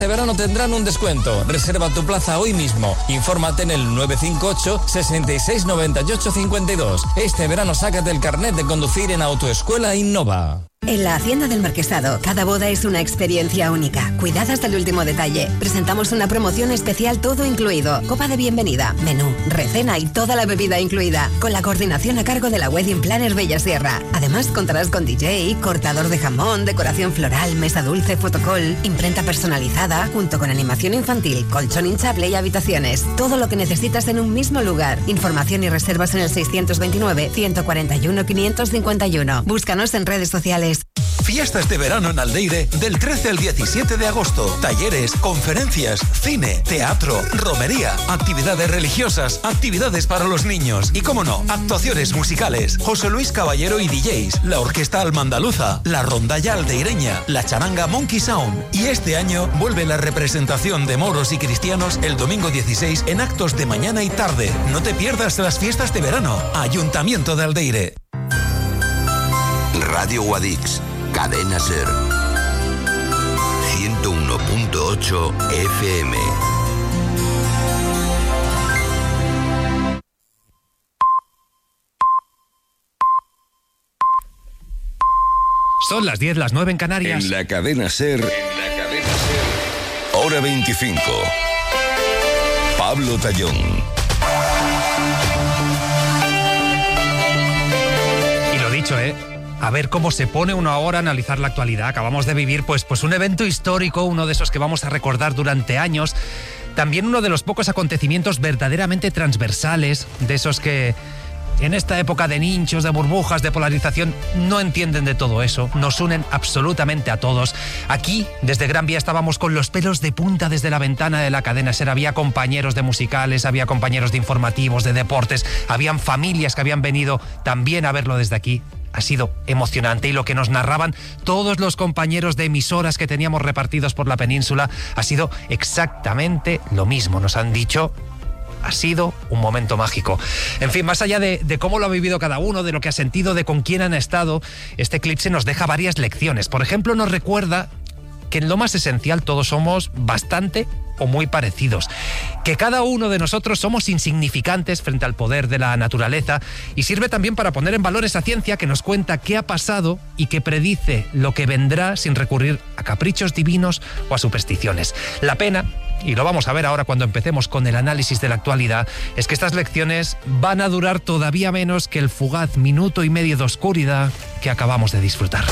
Este verano tendrán un descuento. Reserva tu plaza hoy mismo. Infórmate en el 958 66 98 52. Este verano sácate el carnet de conducir en Autoescuela Innova. En la Hacienda del Marquesado, cada boda es una experiencia única, cuidada hasta el último detalle. Presentamos una promoción especial todo incluido, copa de bienvenida, menú, recena y toda la bebida incluida, con la coordinación a cargo de la Wedding Planner Bella Sierra. Además contarás con DJ, cortador de jamón, decoración floral, mesa dulce, fotocall, imprenta personalizada, junto con animación infantil, colchón hinchable y habitaciones. Todo lo que necesitas en un mismo lugar. Información y reservas en el 629 141 551. Búscanos en redes sociales. Fiestas de verano en Aldeire del 13 al 17 de agosto. Talleres, conferencias, cine, teatro, romería, actividades religiosas, actividades para los niños y, cómo no, actuaciones musicales. José Luis Caballero y DJs, la Orquesta Almandaluza, la Rondalla Aldeireña, la Charanga Monkey Sound. Y este año vuelve la representación de moros y cristianos el domingo 16 en actos de mañana y tarde. No te pierdas las fiestas de verano. Ayuntamiento de Aldeire. Radio Guadix, Cadena Ser, 101.8 FM. Son las 10, las 9 en Canarias. En la Cadena Ser, hora 25. Pablo Tallón. Y lo dicho, a ver cómo se pone uno ahora a analizar la actualidad. Acabamos de vivir pues un evento histórico, uno de esos que vamos a recordar durante años. También uno de los pocos acontecimientos verdaderamente transversales, de esos que en esta época de nichos, de burbujas, de polarización, no entienden de todo eso. Nos unen absolutamente a todos. Aquí, desde Gran Vía, estábamos con los pelos de punta desde la ventana de la Cadena Ser. Había compañeros de musicales, había compañeros de informativos, de deportes, habían familias que habían venido también a verlo desde aquí. Ha sido emocionante y lo que nos narraban todos los compañeros de emisoras que teníamos repartidos por la península ha sido exactamente lo mismo. Nos han dicho, ha sido un momento mágico. En fin, más allá de cómo lo ha vivido cada uno, de lo que ha sentido, de con quién han estado, este eclipse nos deja varias lecciones. Por ejemplo, nos recuerda que en lo más esencial todos somos bastante o muy parecidos, que cada uno de nosotros somos insignificantes frente al poder de la naturaleza, y sirve también para poner en valor esa ciencia que nos cuenta qué ha pasado y que predice lo que vendrá sin recurrir a caprichos divinos o a supersticiones. La pena, y lo vamos a ver ahora cuando empecemos con el análisis de la actualidad, es que estas lecciones van a durar todavía menos que el fugaz minuto y medio de oscuridad que acabamos de disfrutar.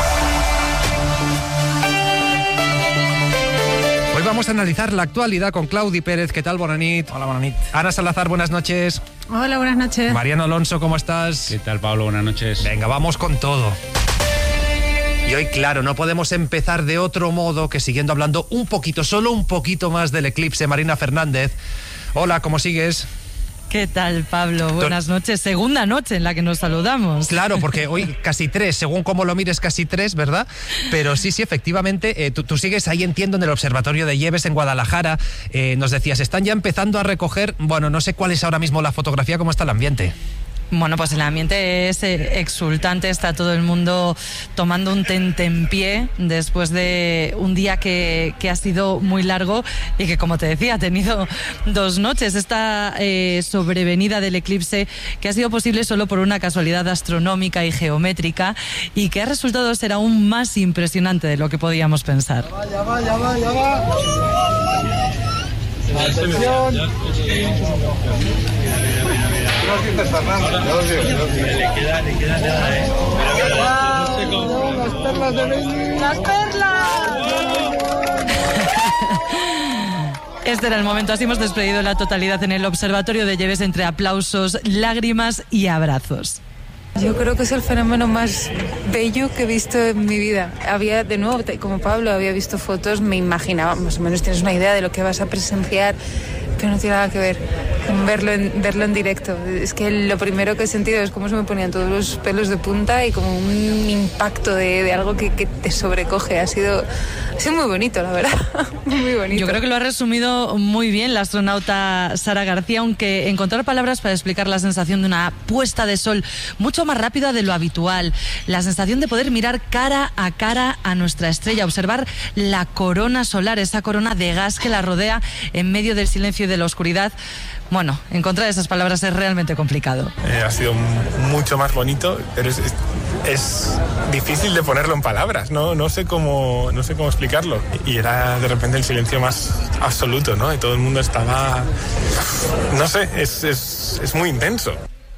Hoy vamos a analizar la actualidad con Claudi Pérez. ¿Qué tal, Bonanit? Hola, Bonanit. Ana Salazar, buenas noches. Hola, buenas noches. Mariano Alonso, ¿cómo estás? ¿Qué tal, Pablo? Buenas noches. Venga, vamos con todo. Y hoy, claro, no podemos empezar de otro modo que siguiendo hablando un poquito, solo un poquito más del eclipse. Marina Fernández. Hola, ¿cómo sigues? ¿Qué tal, Pablo? Buenas noches. Segunda noche en la que nos saludamos. Claro, porque hoy casi 3, según cómo lo mires, casi 3, ¿verdad? Pero sí, efectivamente, tú sigues ahí, entiendo, en el Observatorio de Lleves en Guadalajara. Nos decías, están ya empezando a recoger, bueno, no sé cuál es ahora mismo la fotografía, ¿cómo está el ambiente? Bueno, pues el ambiente es exultante, está todo el mundo tomando un tentempié después de un día que ha sido muy largo y que, como te decía, ha tenido 2 noches. Esta sobrevenida del eclipse que ha sido posible solo por una casualidad astronómica y geométrica y que ha resultado ser aún más impresionante de lo que podíamos pensar. Ya va. Atención. ¡Las perlas! Este era el momento, así hemos despedido la totalidad en el Observatorio de Lleves entre aplausos, lágrimas y abrazos. Yo creo que es el fenómeno más bello que he visto en mi vida. Había, de nuevo, como Pablo, había visto fotos, me imaginaba, más o menos tienes una idea de lo que vas a presenciar, que no tiene nada que ver con verlo en directo. Es que lo primero que he sentido es cómo se me ponían todos los pelos de punta y como un impacto de algo que te sobrecoge. Ha sido muy bonito, la verdad. Muy bonito. Yo creo que lo ha resumido muy bien la astronauta Sara García, aunque encontrar palabras para explicar la sensación de una puesta de sol mucho más rápida de lo habitual, la sensación de poder mirar cara a nuestra estrella, observar la corona solar, esa corona de gas que la rodea en medio del silencio y de la oscuridad. Bueno, encontrar esas palabras es realmente complicado. Ha sido mucho más bonito, pero es difícil de ponerlo en palabras, no sé cómo explicarlo. Y era de repente el silencio más absoluto, ¿no? Y todo el mundo estaba... No sé, es muy intenso.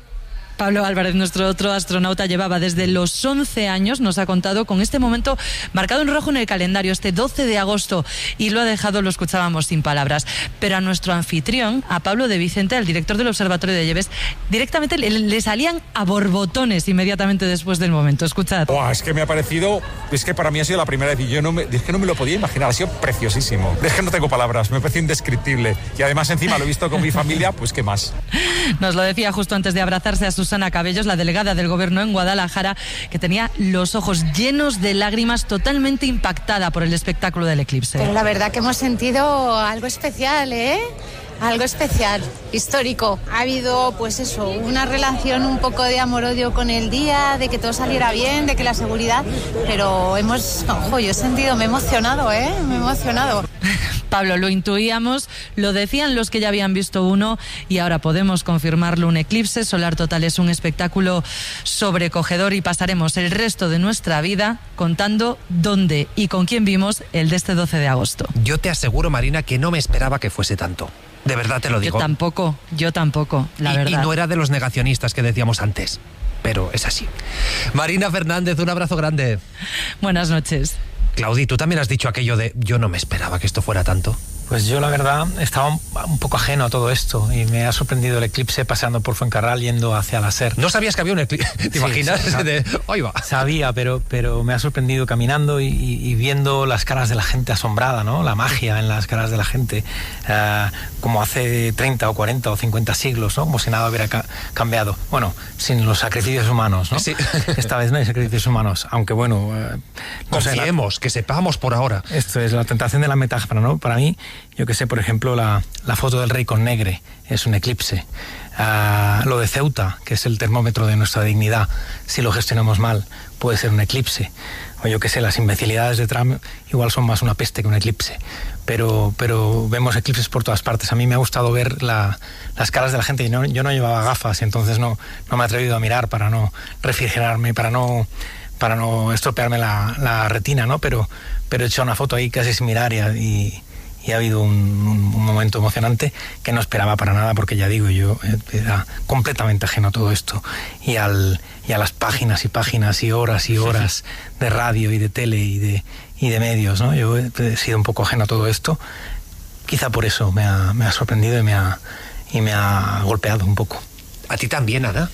Pablo Álvarez, nuestro otro astronauta, llevaba desde los 11 años, nos ha contado, con este momento marcado en rojo en el calendario, este 12 de agosto, y lo ha dejado, lo escuchábamos, sin palabras. Pero a nuestro anfitrión, a Pablo de Vicente, al director del Observatorio de Lleves, directamente le salían a borbotones inmediatamente después del momento. Escuchad. Es que me ha parecido, es que para mí ha sido la primera vez y es que no me lo podía imaginar, ha sido preciosísimo. Es que no tengo palabras, me parece indescriptible. Y además encima lo he visto con mi familia, pues qué más. Nos lo decía justo antes de abrazarse a Susana Cabellos, la delegada del Gobierno en Guadalajara, que tenía los ojos llenos de lágrimas, totalmente impactada por el espectáculo del eclipse. Pero la verdad que hemos sentido algo especial, algo especial, histórico. Ha habido, pues eso, una relación un poco de amor-odio con el día, de que todo saliera bien, de que la seguridad, pero yo he sentido, me he emocionado, me he emocionado. Pablo, lo intuíamos, lo decían los que ya habían visto uno y ahora podemos confirmarlo. Un eclipse solar total es un espectáculo sobrecogedor y pasaremos el resto de nuestra vida contando dónde y con quién vimos el de este 12 de agosto. Yo te aseguro, Marina, que no me esperaba que fuese tanto. De verdad te lo digo. Yo tampoco, la verdad. Y no era de los negacionistas que decíamos antes, pero es así. Marina Fernández, un abrazo grande. Buenas noches. Claudi, tú también has dicho aquello de yo no me esperaba que esto fuera tanto. Pues yo la verdad estaba un poco ajeno a todo esto y me ha sorprendido el eclipse paseando por Fuencarral yendo hacia la SER. ¿No sabías que había un eclipse? ¿Te imaginas? Ahí va. Sabía, pero me ha sorprendido caminando y viendo las caras de la gente asombrada, ¿no? La magia en las caras de la gente, como hace 30 o 40 o 50 siglos, ¿no? Como si nada hubiera cambiado. Bueno, sin los sacrificios humanos, ¿no? Sí. Esta vez no hay sacrificios humanos, aunque bueno... Confiemos, que sepamos por ahora. Esto es la tentación de la metáfora, ¿no? Para mí, yo que sé, por ejemplo, la foto del rey con Negre es un eclipse. Lo de Ceuta, que es el termómetro de nuestra dignidad, si lo gestionamos mal, puede ser un eclipse. O yo que sé, las imbecilidades de Trump igual son más una peste que un eclipse. Pero vemos eclipses por todas partes. A mí me ha gustado ver las caras de la gente. Yo no llevaba gafas y entonces no me he atrevido a mirar para no refrigerarme, para no estropearme la retina, ¿no? Pero he hecho una foto ahí casi sin mirar y ha habido un momento emocionante que no esperaba para nada, porque ya digo, yo era completamente ajeno a todo esto y a las páginas y páginas y horas de radio y de tele y de medios, ¿no? Yo he sido un poco ajeno a todo esto, quizá por eso me ha sorprendido y me ha golpeado un poco. ¿A ti también, Ana?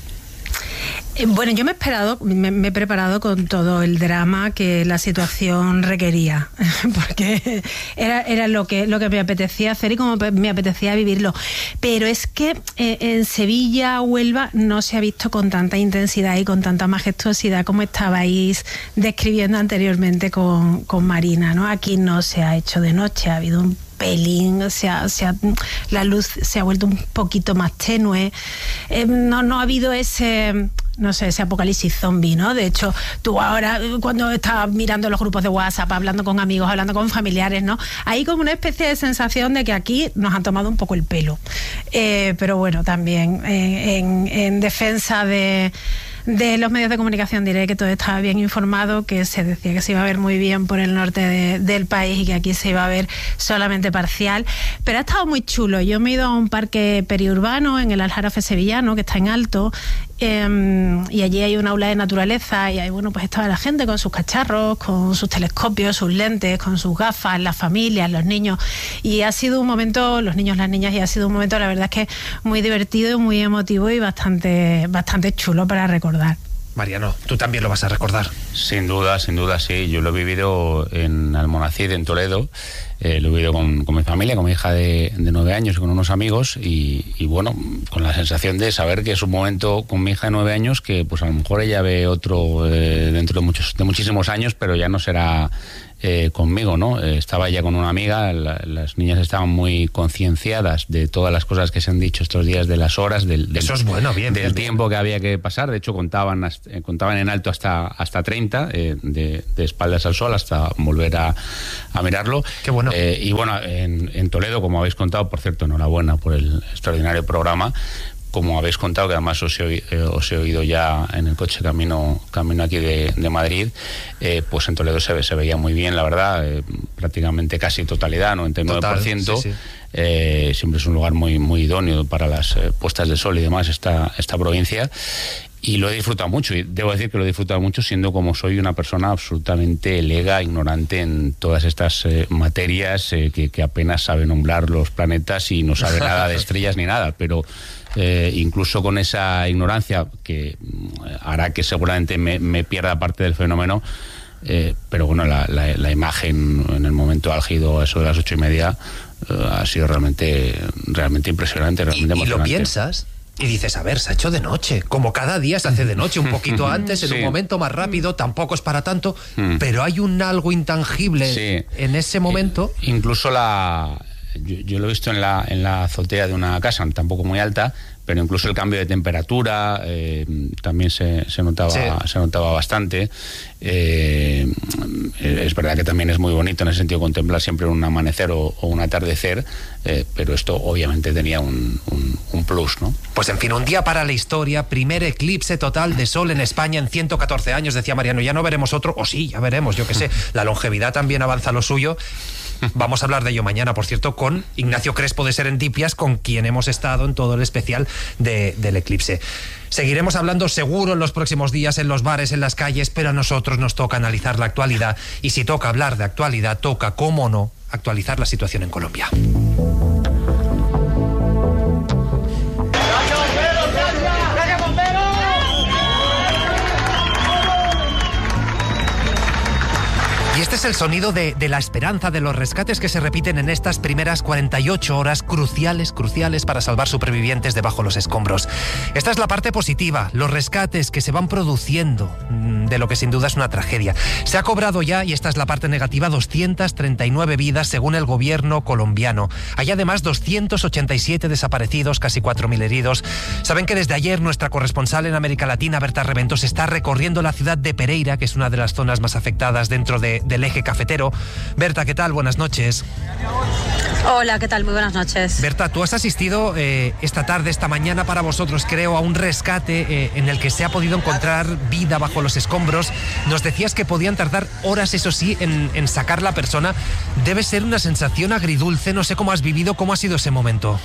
Bueno, yo me he preparado con todo el drama que la situación requería, porque era lo que me apetecía hacer y como me apetecía vivirlo. Pero es que en Sevilla, Huelva, no se ha visto con tanta intensidad y con tanta majestuosidad como estabais describiendo anteriormente con Marina, ¿no? Aquí no se ha hecho de noche, ha habido un pelín, la luz se ha vuelto un poquito más tenue, no ha habido ese apocalipsis zombie, ¿no? De hecho, tú ahora cuando estás mirando los grupos de WhatsApp, hablando con amigos, hablando con familiares, ¿no? Hay como una especie de sensación de que aquí nos han tomado un poco el pelo. Pero bueno, también en defensa de los medios de comunicación diré que todo estaba bien informado, que se decía que se iba a ver muy bien por el norte del país y que aquí se iba a ver solamente parcial, pero ha estado muy chulo. Yo me he ido a un parque periurbano en el Aljarafe sevillano, que está en alto, y allí hay un aula de naturaleza y ahí, bueno, pues estaba la gente con sus cacharros, con sus telescopios, sus lentes, con sus gafas, las familias, los niños, y ha sido un momento, los niños, las niñas, y ha sido un momento, la verdad es que muy divertido, muy emotivo y bastante chulo para recordar. Mariano, tú también lo vas a recordar. Sin duda, sí. Yo lo he vivido en Almonacid, en Toledo. Lo he vivido con mi familia, con mi hija de 9 años y con unos amigos. Y bueno, con la sensación de saber que es un momento con mi hija de 9 años que pues a lo mejor ella ve otro dentro de muchísimos años, pero ya no será conmigo, ¿no? Estaba ya con una amiga, las niñas estaban muy concienciadas de todas las cosas que se han dicho estos días, de las horas, Eso es bueno, bien. Del tiempo que había que pasar. De hecho, contaban en alto hasta 30, de espaldas al sol, hasta volver a mirarlo. Qué bueno. Y bueno, en Toledo, como habéis contado, por cierto, enhorabuena por el extraordinario programa. Como habéis contado, que además os he oído ya en el coche camino aquí de Madrid, pues en Toledo se veía muy bien, la verdad, prácticamente casi totalidad, 99%. Total, sí. Siempre es un lugar muy, muy idóneo para las puestas de sol y demás, esta provincia. Y lo he disfrutado mucho, y debo decir que lo he disfrutado mucho siendo como soy una persona absolutamente lega, ignorante en todas estas materias, que apenas sabe nombrar los planetas y no sabe nada de estrellas ni nada, pero incluso con esa ignorancia que hará que seguramente me pierda parte del fenómeno, pero bueno, la imagen en el momento álgido, eso de las 8:30, ha sido realmente impresionante, realmente emocionante. ¿Y lo piensas? Y dices, a ver, se ha hecho de noche, como cada día se hace de noche, un poquito antes, en un momento más rápido, tampoco es para tanto, pero hay algo intangible en ese momento. Incluso yo lo he visto en la azotea de una casa, tampoco muy alta, pero incluso el cambio de temperatura también se notaba bastante. Es verdad que también es muy bonito en ese sentido contemplar siempre un amanecer o un atardecer, pero esto obviamente tenía un plus, ¿no? Pues en fin, un día para la historia, primer eclipse total de sol en España en 114 años, decía Mariano. Ya no veremos otro, o sí, ya veremos, yo qué sé. La longevidad también avanza lo suyo. Vamos a hablar de ello mañana, por cierto, con Ignacio Crespo de Serendipias, con quien hemos estado en todo el especial del eclipse. Seguiremos hablando seguro en los próximos días, en los bares, en las calles, pero a nosotros nos toca analizar la actualidad, y si toca hablar de actualidad, toca, cómo no, actualizar la situación en Colombia. Y este es el sonido de la esperanza, de los rescates que se repiten en estas primeras 48 horas cruciales para salvar supervivientes debajo de los escombros. Esta es la parte positiva, los rescates que se van produciendo de lo que sin duda es una tragedia. Se ha cobrado ya, y esta es la parte negativa, 239 vidas según el gobierno colombiano. Hay además 287 desaparecidos, casi 4.000 heridos. Saben que desde ayer nuestra corresponsal en América Latina, Berta Reventos, está recorriendo la ciudad de Pereira, que es una de las zonas más afectadas dentro del eje cafetero. Berta, ¿qué tal? Buenas noches. Hola, ¿qué tal? Muy buenas noches. Berta, tú has asistido esta mañana para vosotros, creo, a un rescate en el que se ha podido encontrar vida bajo los escombros. Nos decías que podían tardar horas, eso sí, en sacar la persona. Debe ser una sensación agridulce. No sé cómo has vivido, cómo ha sido ese momento.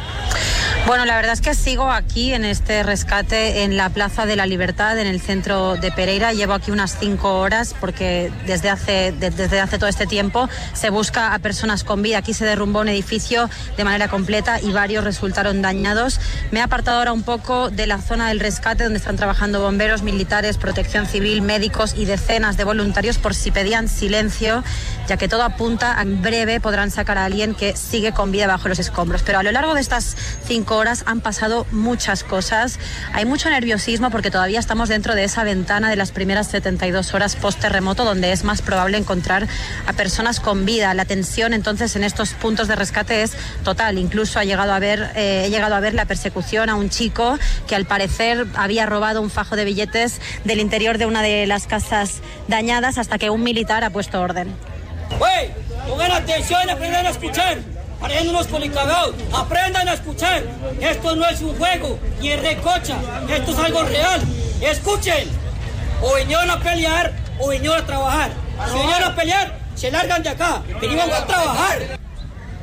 Bueno, la verdad es que sigo aquí en este rescate en la Plaza de la Libertad, en el centro de Pereira. Llevo aquí unas 5 horas porque desde hace todo este tiempo se busca a personas con vida. Aquí se derrumbó un edificio de manera completa y varios resultaron dañados. Me he apartado ahora un poco de la zona del rescate donde están trabajando bomberos, militares, protección civil, médicos y decenas de voluntarios por si pedían silencio, ya que todo apunta a en breve podrán sacar a alguien que sigue con vida bajo los escombros. Pero a lo largo de estas 5 horas han pasado muchas cosas. Hay mucho nerviosismo porque todavía estamos dentro de esa ventana de las primeras 72 horas post-terremoto, donde es más probable encontrar a personas con vida. La tensión entonces en estos puntos de rescate es total. Incluso he llegado a ver la persecución a un chico que al parecer había robado un fajo de billetes del interior de una de las casas dañadas, hasta que un militar ha puesto orden. ¡Wey! Pongan atención y aprendan a escuchar. Parecen unos policagados. Aprendan a escuchar. Esto no es un juego, ni es recocha. Esto es algo real. Escuchen. O vinieron a pelear o vinieron a trabajar. Si vinieron a pelear, se largan de acá. Venimos a trabajar.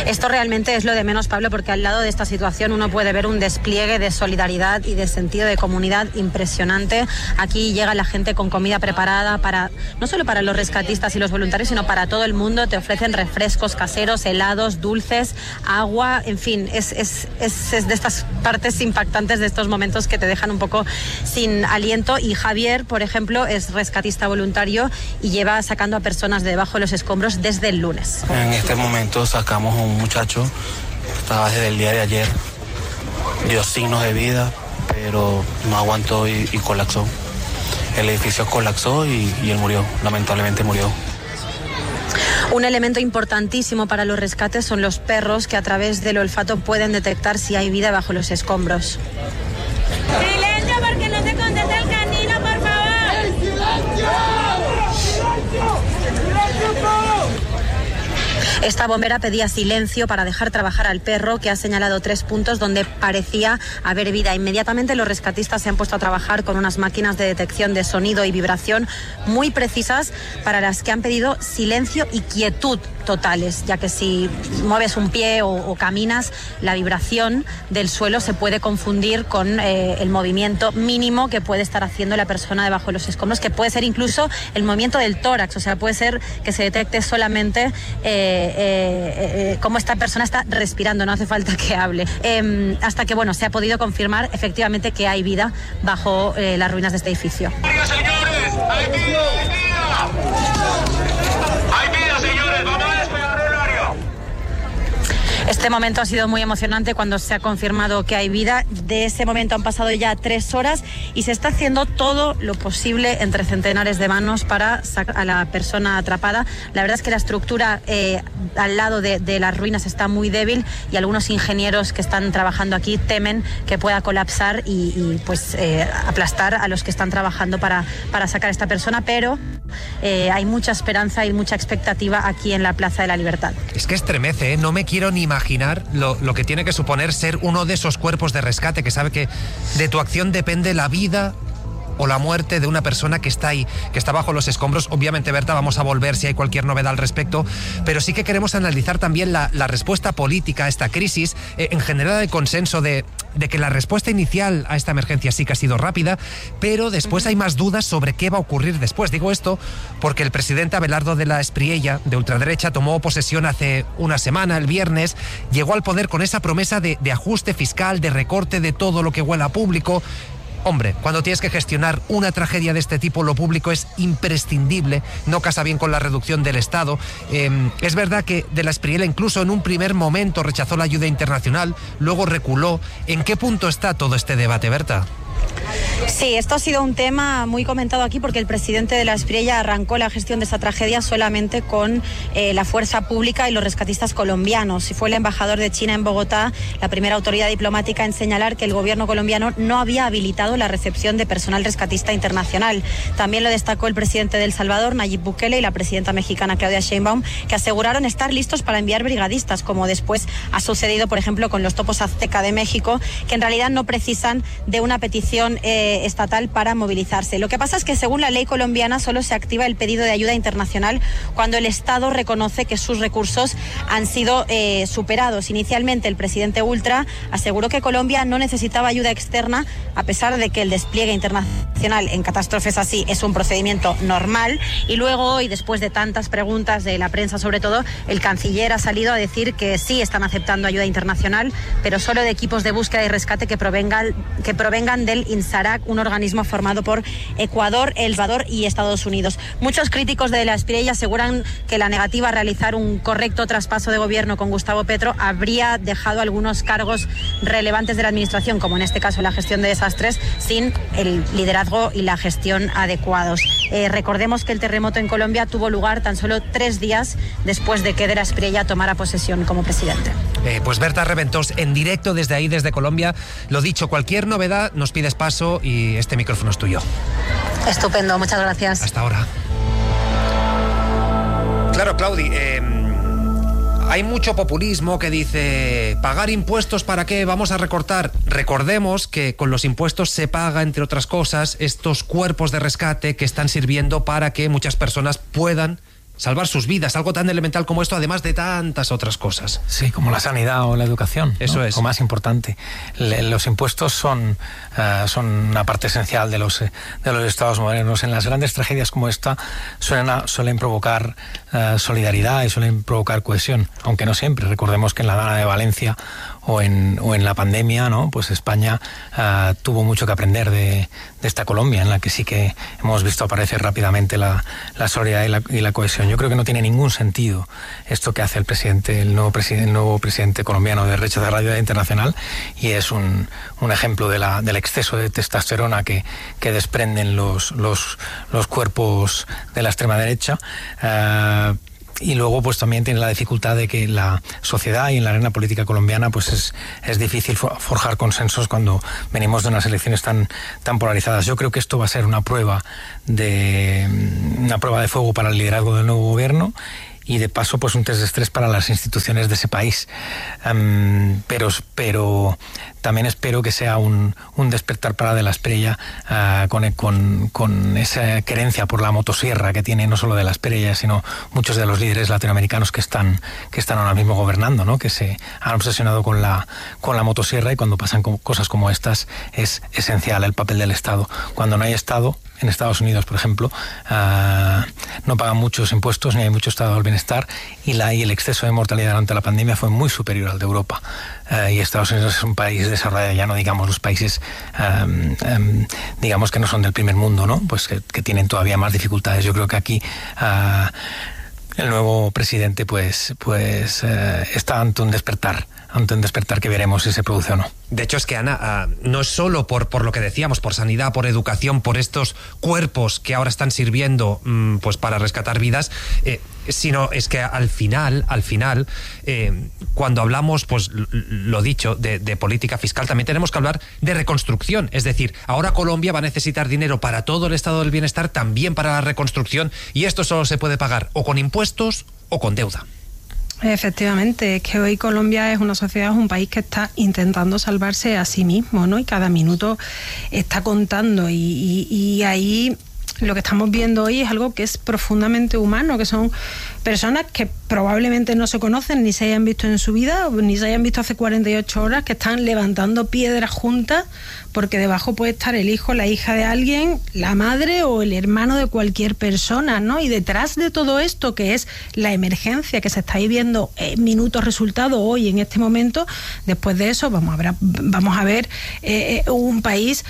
Esto realmente es lo de menos, Pablo, porque al lado de esta situación uno puede ver un despliegue de solidaridad y de sentido de comunidad impresionante. Aquí llega la gente con comida preparada para no solo para los rescatistas y los voluntarios, sino para todo el mundo. Te ofrecen refrescos caseros, helados, dulces, agua, en fin, es de estas partes impactantes de estos momentos que te dejan un poco sin aliento. Y Javier, por ejemplo, es rescatista voluntario y lleva sacando a personas de debajo de los escombros desde el lunes. En este momento sacamos a un muchacho, estaba desde el día de ayer, dio signos de vida, pero no aguantó y colapsó. El edificio colapsó y él murió, lamentablemente murió. Un elemento importantísimo para los rescates son los perros, que a través del olfato pueden detectar si hay vida bajo los escombros. ¡Silencio, porque no se contesta el canino, por favor! ¡Silencio! Esta bombera pedía silencio para dejar trabajar al perro, que ha señalado 3 puntos donde parecía haber vida. Inmediatamente los rescatistas se han puesto a trabajar con unas máquinas de detección de sonido y vibración muy precisas, para las que han pedido silencio y quietud totales, ya que si mueves un pie o caminas, la vibración del suelo se puede confundir con el movimiento mínimo que puede estar haciendo la persona debajo de los escombros, que puede ser incluso el movimiento del tórax. O sea, puede ser que se detecte solamente cómo esta persona está respirando, no hace falta que hable, hasta que se ha podido confirmar efectivamente que hay vida bajo las ruinas de este edificio. ¡Señores! ¡Hay vida! ¡Hay vida! ¡Hay vida, señores! ¡Vamos a despegar el área! Este momento ha sido muy emocionante cuando se ha confirmado que hay vida. De ese momento han pasado ya 3 horas y se está haciendo todo lo posible entre centenares de manos para sacar a la persona atrapada. La verdad es que la estructura al lado de las ruinas está muy débil y algunos ingenieros que están trabajando aquí temen que pueda colapsar y aplastar a los que están trabajando para sacar a esta persona, pero hay mucha esperanza y mucha expectativa aquí en la Plaza de la Libertad. Es que estremece, ¿eh? No me quiero ni imaginar lo que tiene que suponer ser uno de esos cuerpos de rescate que sabe que de tu acción depende la vida o la muerte de una persona que está ahí, que está bajo los escombros. Obviamente, Berta, vamos a volver si hay cualquier novedad al respecto, pero sí que queremos analizar también la respuesta política a esta crisis, en general el consenso de que la respuesta inicial a esta emergencia sí que ha sido rápida, pero después hay más dudas sobre qué va a ocurrir después. Digo esto porque el presidente Abelardo de la Espriella, de ultraderecha, tomó posesión hace una semana, el viernes, llegó al poder con esa promesa de ajuste fiscal, de recorte de todo lo que huela a público. Hombre, cuando tienes que gestionar una tragedia de este tipo, lo público es imprescindible, no casa bien con la reducción del Estado. Es verdad que de la Espriella incluso en un primer momento rechazó la ayuda internacional, luego reculó. ¿En qué punto está todo este debate, Berta? Sí, esto ha sido un tema muy comentado aquí porque el presidente de la Espriella arrancó la gestión de esta tragedia solamente con la fuerza pública y los rescatistas colombianos. Y fue el embajador de China en Bogotá, la primera autoridad diplomática en señalar que el gobierno colombiano no había habilitado la recepción de personal rescatista internacional. También lo destacó el presidente de El Salvador, Nayib Bukele, y la presidenta mexicana, Claudia Sheinbaum, que aseguraron estar listos para enviar brigadistas, como después ha sucedido, por ejemplo, con los topos azteca de México, que en realidad no precisan de una petición estatal para movilizarse. Lo que pasa es que según la ley colombiana solo se activa el pedido de ayuda internacional cuando el Estado reconoce que sus recursos han sido superados. Inicialmente el presidente Ultra aseguró que Colombia no necesitaba ayuda externa, a pesar de que el despliegue internacional en catástrofes así es un procedimiento normal, y luego hoy, después de tantas preguntas de la prensa sobre todo, el canciller ha salido a decir que sí están aceptando ayuda internacional, pero solo de equipos de búsqueda y rescate que provengan del INSARAC, un organismo formado por Ecuador, El Salvador y Estados Unidos. Muchos críticos de la Espriella aseguran que la negativa a realizar un correcto traspaso de gobierno con Gustavo Petro habría dejado algunos cargos relevantes de la administración, como en este caso la gestión de desastres, sin el liderazgo y la gestión adecuados. Recordemos que el terremoto en Colombia tuvo lugar tan solo 3 días después de que de la Espriella tomara posesión como presidente. Pues Berta Reventós, en directo desde ahí, desde Colombia. Lo dicho, cualquier novedad nos pides paso y este micrófono es tuyo. Estupendo, muchas gracias. Hasta ahora. Claro, Claudi, hay mucho populismo que dice, ¿pagar impuestos para qué? Vamos a recortar. Recordemos que con los impuestos se paga, entre otras cosas, estos cuerpos de rescate que están sirviendo para que muchas personas puedan salvar sus vidas, algo tan elemental como esto, además de tantas otras cosas. Sí, como la sanidad o la educación. Eso es. Lo más importante. Los impuestos son una parte esencial de los estados modernos. En las grandes tragedias como esta suelen provocar solidaridad y suelen provocar cohesión, aunque no siempre. Recordemos que en la Dana de Valencia o en la pandemia, ¿no? Pues España tuvo mucho que aprender de esta Colombia, en la que sí que hemos visto aparecer rápidamente la solidaridad y la cohesión. Yo creo que no tiene ningún sentido esto que hace el nuevo presidente colombiano de Rechaza Radio Internacional, y es un ejemplo del exceso de testosterona que desprenden los cuerpos de la extrema derecha. Y luego pues también tiene la dificultad de que la sociedad y en la arena política colombiana pues es difícil forjar consensos cuando venimos de unas elecciones tan polarizadas. Yo creo que esto va a ser una prueba de fuego para el liderazgo del nuevo gobierno, y de paso pues un test de estrés para las instituciones de ese país. Pero también espero que sea un despertar para De la Espriella, con esa querencia por la motosierra que tiene no solo De la Espriella, sino muchos de los líderes latinoamericanos que están ahora mismo gobernando, ¿no? Que se han obsesionado con la motosierra, y cuando pasan cosas como estas es esencial el papel del Estado. Cuando no hay Estado, en Estados Unidos, por ejemplo, no pagan muchos impuestos ni hay mucho estado del bienestar, y el exceso de mortalidad durante la pandemia fue muy superior al de Europa. Y Estados Unidos es un país desarrollado, ya no digamos los países digamos que no son del primer mundo, ¿no? Pues que tienen todavía más dificultades. Yo creo que aquí el nuevo presidente pues está ante un despertar que veremos si se produce o no. De hecho, es que, Ana, no es solo por lo que decíamos, por sanidad, por educación, por estos cuerpos que ahora están sirviendo pues para rescatar vidas, sino es que al final, cuando hablamos, pues lo dicho, de política fiscal, también tenemos que hablar de reconstrucción. Es decir, ahora Colombia va a necesitar dinero para todo el estado del bienestar, también para la reconstrucción, y esto solo se puede pagar o con impuestos o con deuda. Efectivamente, es que hoy Colombia es una sociedad, es un país que está intentando salvarse a sí mismo, ¿no? Y cada minuto está contando, y ahí lo que estamos viendo hoy es algo que es profundamente humano, que son personas que probablemente no se conocen, ni se hayan visto en su vida, ni se hayan visto hace 48 horas, que están levantando piedras juntas, porque debajo puede estar el hijo, la hija de alguien, la madre o el hermano de cualquier persona, ¿no? Y detrás de todo esto, que es la emergencia que se está viviendo minutos resultado hoy, en este momento, después de eso vamos a ver un país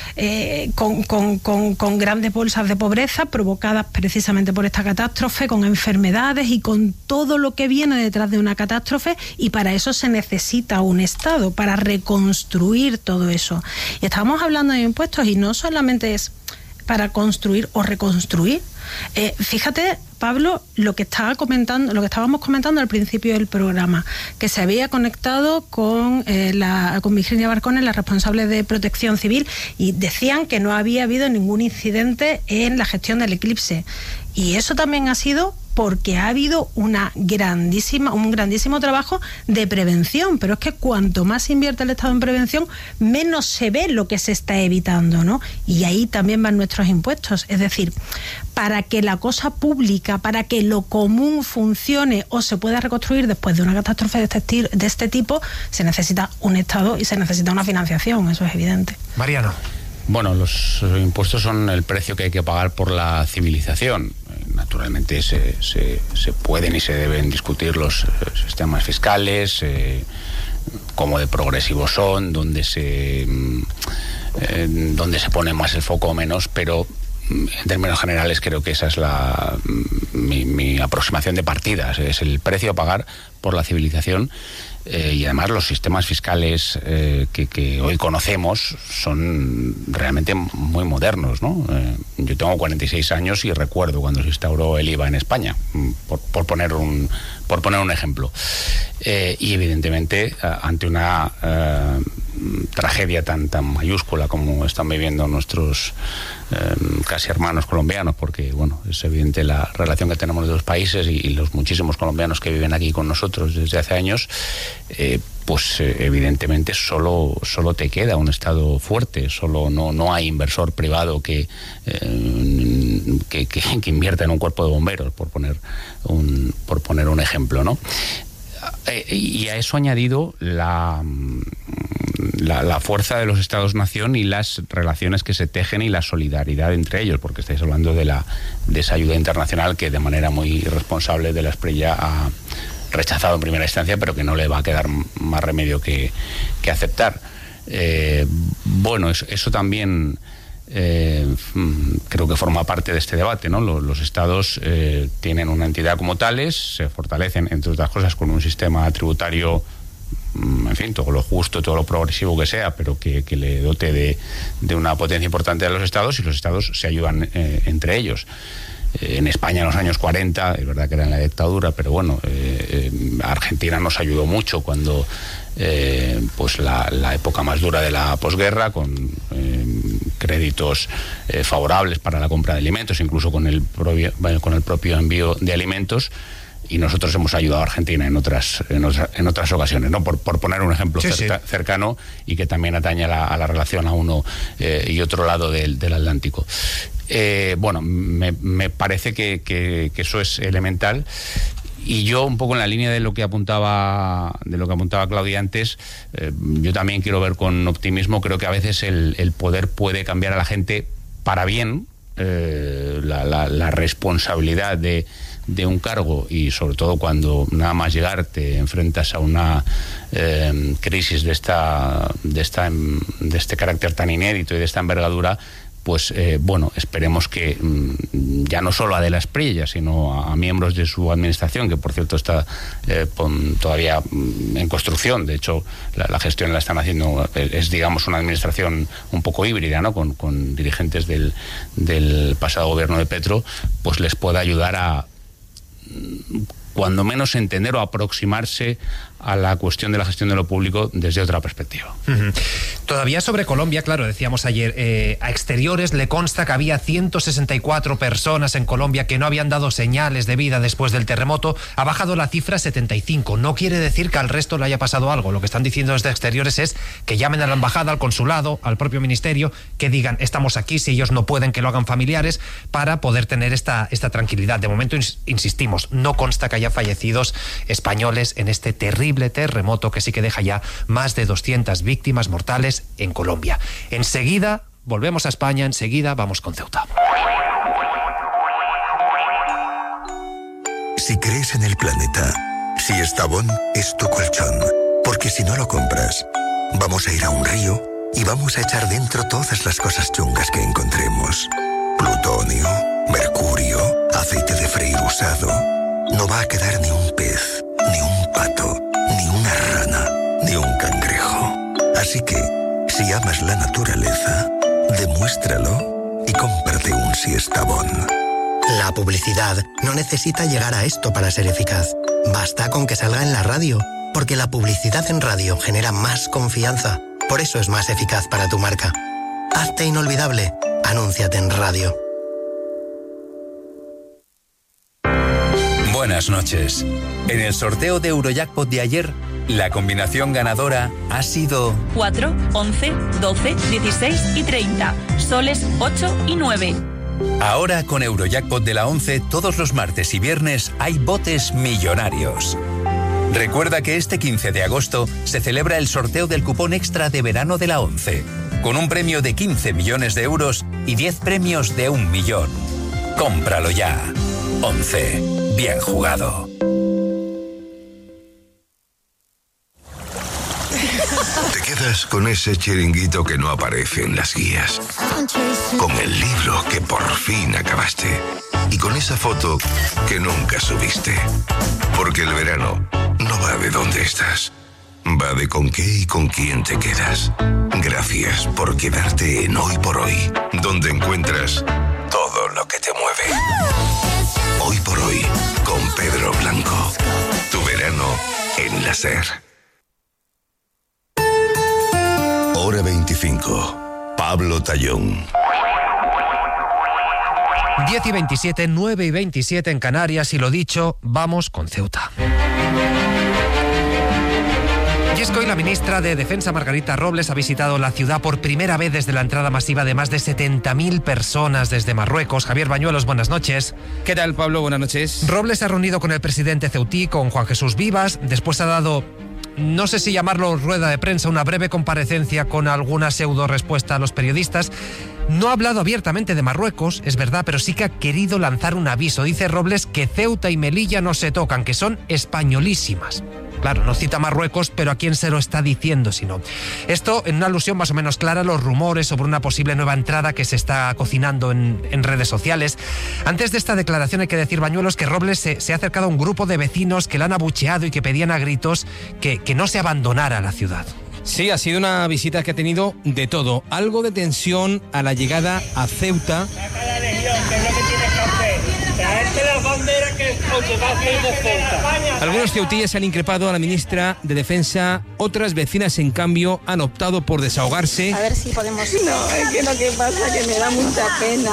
con grandes bolsas de pobreza provocadas precisamente por esta catástrofe, con enfermedades y con todo lo que viene detrás de una catástrofe, y para eso se necesita un Estado, para reconstruir todo eso. Y estamos hablando de impuestos, y no solamente es para construir o reconstruir. Fíjate, Pablo, lo que estábamos comentando al principio del programa, que se había conectado con Virginia Barcone, la responsable de Protección Civil, y decían que no había habido ningún incidente en la gestión del eclipse. Y eso también ha sido porque ha habido un grandísimo trabajo de prevención, pero es que cuanto más invierte el Estado en prevención, menos se ve lo que se está evitando, ¿no? Y ahí también van nuestros impuestos. Es decir, para que la cosa pública, para que lo común funcione o se pueda reconstruir después de una catástrofe de este tipo, se necesita un Estado y se necesita una financiación, eso es evidente. Mariano. Bueno, los impuestos son el precio que hay que pagar por la civilización. Naturalmente se pueden y se deben discutir los sistemas fiscales, cómo de progresivos son, dónde se pone más el foco o menos, pero en términos generales creo que esa es mi aproximación de partida. Es el precio a pagar por la civilización. Y además los sistemas fiscales que hoy conocemos son realmente muy modernos, ¿no? Yo tengo 46 años y recuerdo cuando se instauró el IVA en España, por poner un ejemplo. Y evidentemente ante una tragedia tan mayúscula como están viviendo nuestros casi hermanos colombianos, porque bueno, es evidente la relación que tenemos de los países y los muchísimos colombianos que viven aquí con nosotros desde hace años, pues evidentemente solo te queda un Estado fuerte, no hay inversor privado que invierta en un cuerpo de bomberos, por poner un ejemplo, ¿no? Y a eso añadido la fuerza de los Estados-nación y las relaciones que se tejen y la solidaridad entre ellos, porque estáis hablando de esa ayuda internacional que de manera muy irresponsable de la Espriella ha rechazado en primera instancia, pero que no le va a quedar más remedio que aceptar. Bueno, eso también creo que forma parte de este debate, ¿no? Los estados tienen una entidad como tales, se fortalecen, entre otras cosas, con un sistema tributario, en fin, todo lo justo, todo lo progresivo que sea, pero que le dote de una potencia importante a los estados, y los estados se ayudan entre ellos. En España en los años 40, es verdad que era en la dictadura, pero bueno, Argentina nos ayudó mucho cuando pues la época más dura de la posguerra, con créditos favorables para la compra de alimentos, incluso con el propio envío de alimentos. Y nosotros hemos ayudado a Argentina en otras ocasiones, ¿no? Por poner un ejemplo cercano y que también atañe a la relación a uno y otro lado del Atlántico. Bueno, me parece que eso es elemental. Y yo, un poco en la línea de lo que apuntaba Claudia antes, yo también quiero ver con optimismo. Creo que a veces el poder puede cambiar a la gente para bien. La responsabilidad de un cargo, y sobre todo cuando nada más llegar te enfrentas a una crisis de este carácter tan inédito y de esta envergadura, pues bueno, esperemos que ya no solo a de la Espriella, sino a miembros de su administración, que por cierto está todavía en construcción. De hecho, la gestión la están haciendo, es digamos una administración un poco híbrida, ¿no? Con dirigentes del pasado gobierno de Petro, pues les pueda ayudar a cuando menos entender o aproximarse a la cuestión de la gestión de lo público desde otra perspectiva. Todavía sobre Colombia, claro, decíamos ayer, a Exteriores le consta que había 164 personas en Colombia que no habían dado señales de vida después del terremoto. Ha bajado la cifra a 75. No quiere decir que al resto le haya pasado algo. Lo que están diciendo desde Exteriores es que llamen a la embajada, al consulado, al propio ministerio, que digan, estamos aquí, si ellos no pueden, que lo hagan familiares, para poder tener esta tranquilidad. De momento, insistimos, no consta que haya fallecidos españoles en este terrible terremoto que sí que deja ya más de 200 víctimas mortales en Colombia. Enseguida volvemos a España, enseguida vamos con Ceuta. Si crees en el planeta, si Estavón es tu colchón, porque si no lo compras, vamos a ir a un río y vamos a echar dentro todas las cosas chungas que encontremos. Plutonio, mercurio, aceite de freír usado. No va a quedar ni un pez, ni un pato, ni una rana, ni un cangrejo. Así que, si amas la naturaleza, demuéstralo y cómprate un Siestabón. La publicidad no necesita llegar a esto para ser eficaz. Basta con que salga en la radio, porque la publicidad en radio genera más confianza. Por eso es más eficaz para tu marca. Hazte inolvidable. Anúnciate en radio. Buenas noches. En el sorteo de Eurojackpot de ayer, la combinación ganadora ha sido 4, 11, 12, 16 y 30. Soles 8 y 9. Ahora con Eurojackpot de la 11, todos los martes y viernes hay botes millonarios. Recuerda que este 15 de agosto se celebra el sorteo del cupón extra de verano de la 11, con un premio de 15 millones de euros y 10 premios de 1 millón. Cómpralo ya. 11. Bien jugado. Te quedas con ese chiringuito que no aparece en las guías, con el libro que por fin acabaste y con esa foto que nunca subiste. Porque el verano no va de dónde estás, va de con qué y con quién te quedas. Gracias por quedarte en Hoy por Hoy, donde encuentras todo lo que te mueve. Hoy por Hoy, con Pedro Blanco. Tu verano en la SER. Hora 25. Pablo Tallón. 10 y 27, 9 y 27 en Canarias, y lo dicho, vamos con Ceuta. Y es que hoy la ministra de Defensa, Margarita Robles, ha visitado la ciudad por primera vez desde la entrada masiva de más de 70.000 personas desde Marruecos. Javier Bañuelos, buenas noches. ¿Qué tal, Pablo? Buenas noches. Robles se ha reunido con el presidente ceutí, con Juan Jesús Vivas. Después ha dado, no sé si llamarlo rueda de prensa, una breve comparecencia con alguna pseudo respuesta a los periodistas. No ha hablado abiertamente de Marruecos, es verdad, pero sí que ha querido lanzar un aviso. Dice Robles que Ceuta y Melilla no se tocan, que son españolísimas. Claro, no cita Marruecos, pero ¿a quién se lo está diciendo si no? Esto en una alusión más o menos clara a los rumores sobre una posible nueva entrada que se está cocinando en redes sociales. Antes de esta declaración hay que decir, Bañuelos, que Robles se ha acercado a un grupo de vecinos que le han abucheado y que pedían a gritos que no se abandonara la ciudad. Sí, ha sido una visita que ha tenido de todo. Algo de tensión a la llegada a Ceuta. Algunos ceutíes han increpado a la ministra de Defensa, otras vecinas en cambio han optado por desahogarse. A ver si podemos... No, es que lo que pasa es que me da mucha pena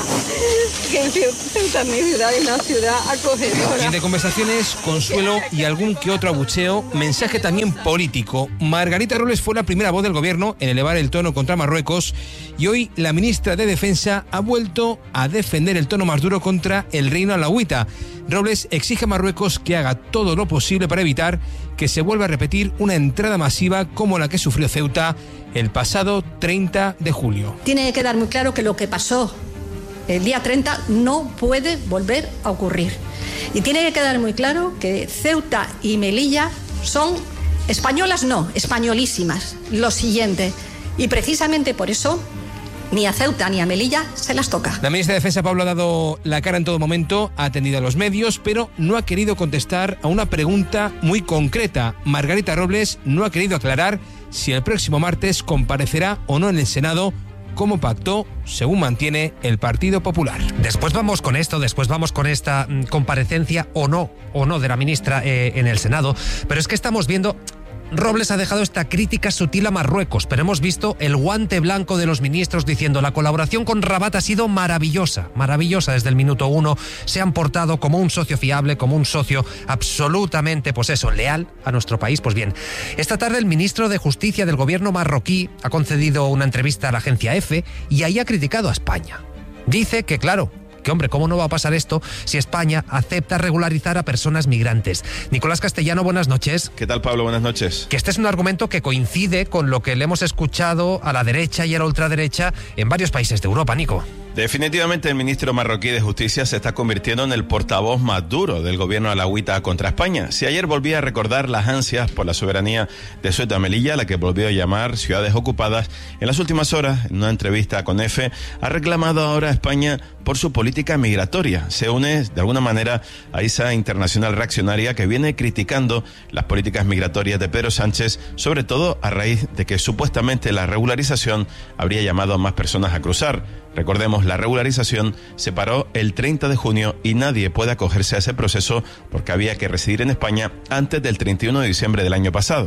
que Ceuta es mi ciudad y una ciudad acogedora. Y de conversaciones, consuelo y algún que otro abucheo, mensaje también político. Margarita Robles fue la primera voz del gobierno en elevar el tono contra Marruecos y hoy la ministra de Defensa ha vuelto a defender el tono más duro contra el reino alauita. Robles exige a Marruecos que haga todo lo posible para evitar que se vuelva a repetir una entrada masiva como la que sufrió Ceuta el pasado 30 de julio. Tiene que quedar muy claro que lo que pasó el día 30 no puede volver a ocurrir. Y tiene que quedar muy claro que Ceuta y Melilla son españolas, no, españolísimas. Lo siguiente. Y precisamente por eso ni a Ceuta ni a Melilla se las toca. La ministra de Defensa, Pablo, ha dado la cara en todo momento, ha atendido a los medios, pero no ha querido contestar a una pregunta muy concreta. Margarita Robles no ha querido aclarar si el próximo martes comparecerá o no en el Senado, como pactó, según mantiene el Partido Popular. Después vamos con esto, después vamos con esta comparecencia o no de la ministra en el Senado, pero es que estamos viendo... Robles ha dejado esta crítica sutil a Marruecos, pero hemos visto el guante blanco de los ministros diciendo la colaboración con Rabat ha sido maravillosa desde el minuto 1. Se han portado como un socio fiable, como un socio absolutamente, leal a nuestro país. Pues bien, esta tarde el ministro de Justicia del gobierno marroquí ha concedido una entrevista a la agencia EFE y ahí ha criticado a España. Dice que, claro, hombre, ¿cómo no va a pasar esto si España acepta regularizar a personas migrantes? Nicolás Castellano, buenas noches. ¿Qué tal, Pablo? Buenas noches. Que este es un argumento que coincide con lo que le hemos escuchado a la derecha y a la ultraderecha en varios países de Europa, Nico. Definitivamente el ministro marroquí de Justicia se está convirtiendo en el portavoz más duro del gobierno alauita contra España. Si ayer volvía a recordar las ansias por la soberanía de Ceuta y Melilla, la que volvió a llamar ciudades ocupadas, en las últimas horas, en una entrevista con EFE, ha reclamado ahora a España por su política migratoria. Se une de alguna manera a esa internacional reaccionaria que viene criticando las políticas migratorias de Pedro Sánchez, sobre todo a raíz de que supuestamente la regularización habría llamado a más personas a cruzar. Recordemos, la regularización se paró el 30 de junio y nadie puede acogerse a ese proceso porque había que residir en España antes del 31 de diciembre del año pasado.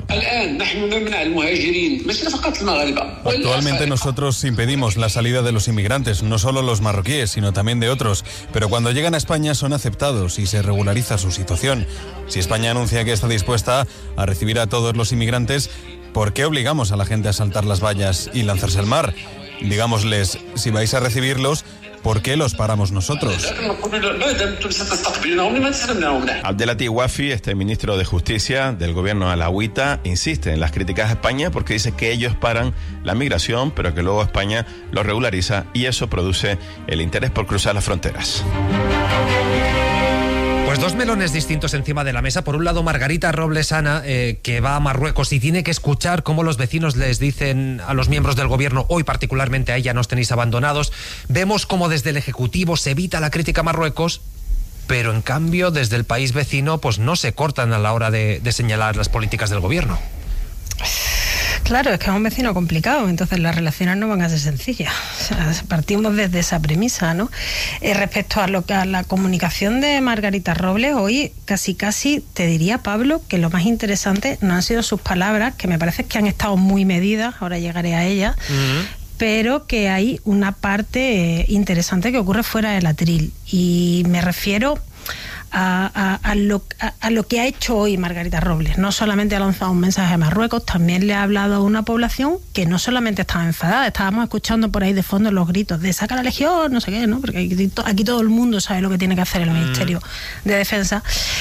Actualmente nosotros impedimos la salida de los inmigrantes, no solo los marroquíes, sino también de otros, pero cuando llegan a España son aceptados y se regulariza su situación. Si España anuncia que está dispuesta a recibir a todos los inmigrantes, ¿por qué obligamos a la gente a saltar las vallas y lanzarse al mar? Digámosles, si vais a recibirlos, ¿por qué los paramos nosotros? Abdelati Wafi, ministro de Justicia del gobierno alauita, insiste en las críticas a España porque dice que ellos paran la migración, pero que luego España lo regulariza y eso produce el interés por cruzar las fronteras. Pues dos melones distintos encima de la mesa. Por un lado, Margarita Robles, Ana, que va a Marruecos y tiene que escuchar cómo los vecinos les dicen a los miembros del gobierno, hoy particularmente a ella, nos tenéis abandonados. Vemos cómo desde el Ejecutivo se evita la crítica a Marruecos, pero en cambio desde el país vecino pues no se cortan a la hora de señalar las políticas del gobierno. Claro, es que es un vecino complicado, entonces las relaciones no van a ser sencillas. O sea, partimos desde esa premisa, ¿no? Respecto a la comunicación de Margarita Robles, hoy casi te diría, Pablo, que lo más interesante no han sido sus palabras, que me parece que han estado muy medidas, ahora llegaré a ellas, pero que hay una parte interesante que ocurre fuera del atril. Y me refiero a lo que ha hecho hoy Margarita Robles. No solamente ha lanzado un mensaje a Marruecos, también le ha hablado a una población que no solamente estaba enfadada, estábamos escuchando por ahí de fondo los gritos de saca la legión, no sé qué, ¿no? Porque aquí todo el mundo sabe lo que tiene que hacer el Ministerio de Defensa.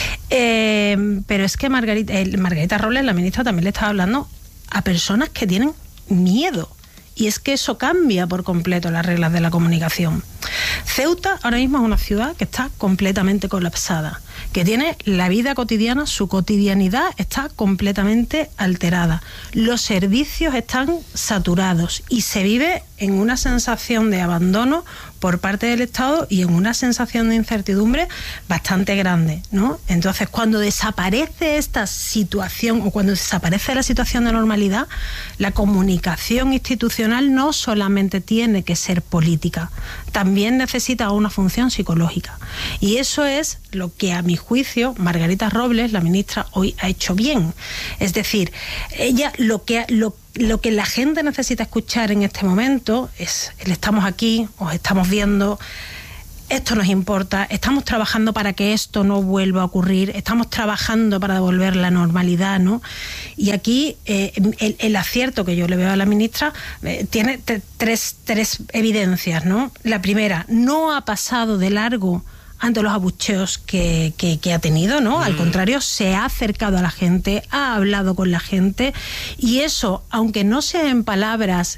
Pero es que Margarita Robles, la ministra, también le estaba hablando a personas que tienen miedo. Y es que eso cambia por completo las reglas de la comunicación. Ceuta ahora mismo es una ciudad que está completamente colapsada, que tiene la vida cotidiana, su cotidianidad está completamente alterada. Los servicios están saturados y se vive en una sensación de abandono por parte del Estado y en una sensación de incertidumbre bastante grande, ¿no? Entonces, cuando desaparece esta situación o cuando desaparece la situación de normalidad, la comunicación institucional no solamente tiene que ser política, también necesita una función psicológica. Y eso es lo que, a mi juicio, Margarita Robles, la ministra, hoy ha hecho bien. Es decir, ella lo que la gente necesita escuchar en este momento es: estamos aquí, os estamos viendo, esto nos importa, estamos trabajando para que esto no vuelva a ocurrir, estamos trabajando para devolver la normalidad, ¿no? Y aquí el acierto que yo le veo a la ministra tiene tres evidencias, ¿no? La primera, no ha pasado de largo ante los abucheos que ha tenido, ¿no? Al contrario, se ha acercado a la gente, ha hablado con la gente, y eso, aunque no sea en palabras,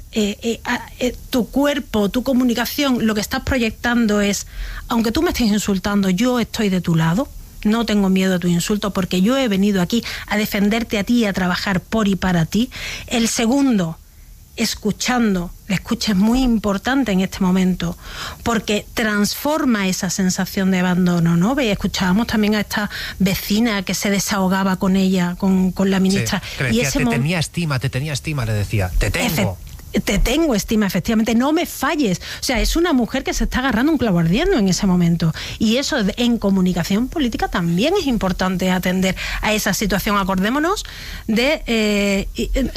tu cuerpo, tu comunicación, lo que estás proyectando es: aunque tú me estés insultando, yo estoy de tu lado, no tengo miedo a tu insulto porque yo he venido aquí a defenderte a ti y a trabajar por y para ti. El segundo, escuchando. La escucha es muy importante en este momento porque transforma esa sensación de abandono, ¿no? Escuchábamos también a esta vecina que se desahogaba con ella, con la ministra. Sí, y decía, te tenía estima, le decía, te tengo. Te tengo estima, efectivamente, no me falles. O sea, es una mujer que se está agarrando un clavo ardiendo en ese momento. Y eso en comunicación política también es importante, atender a esa situación. Acordémonos de...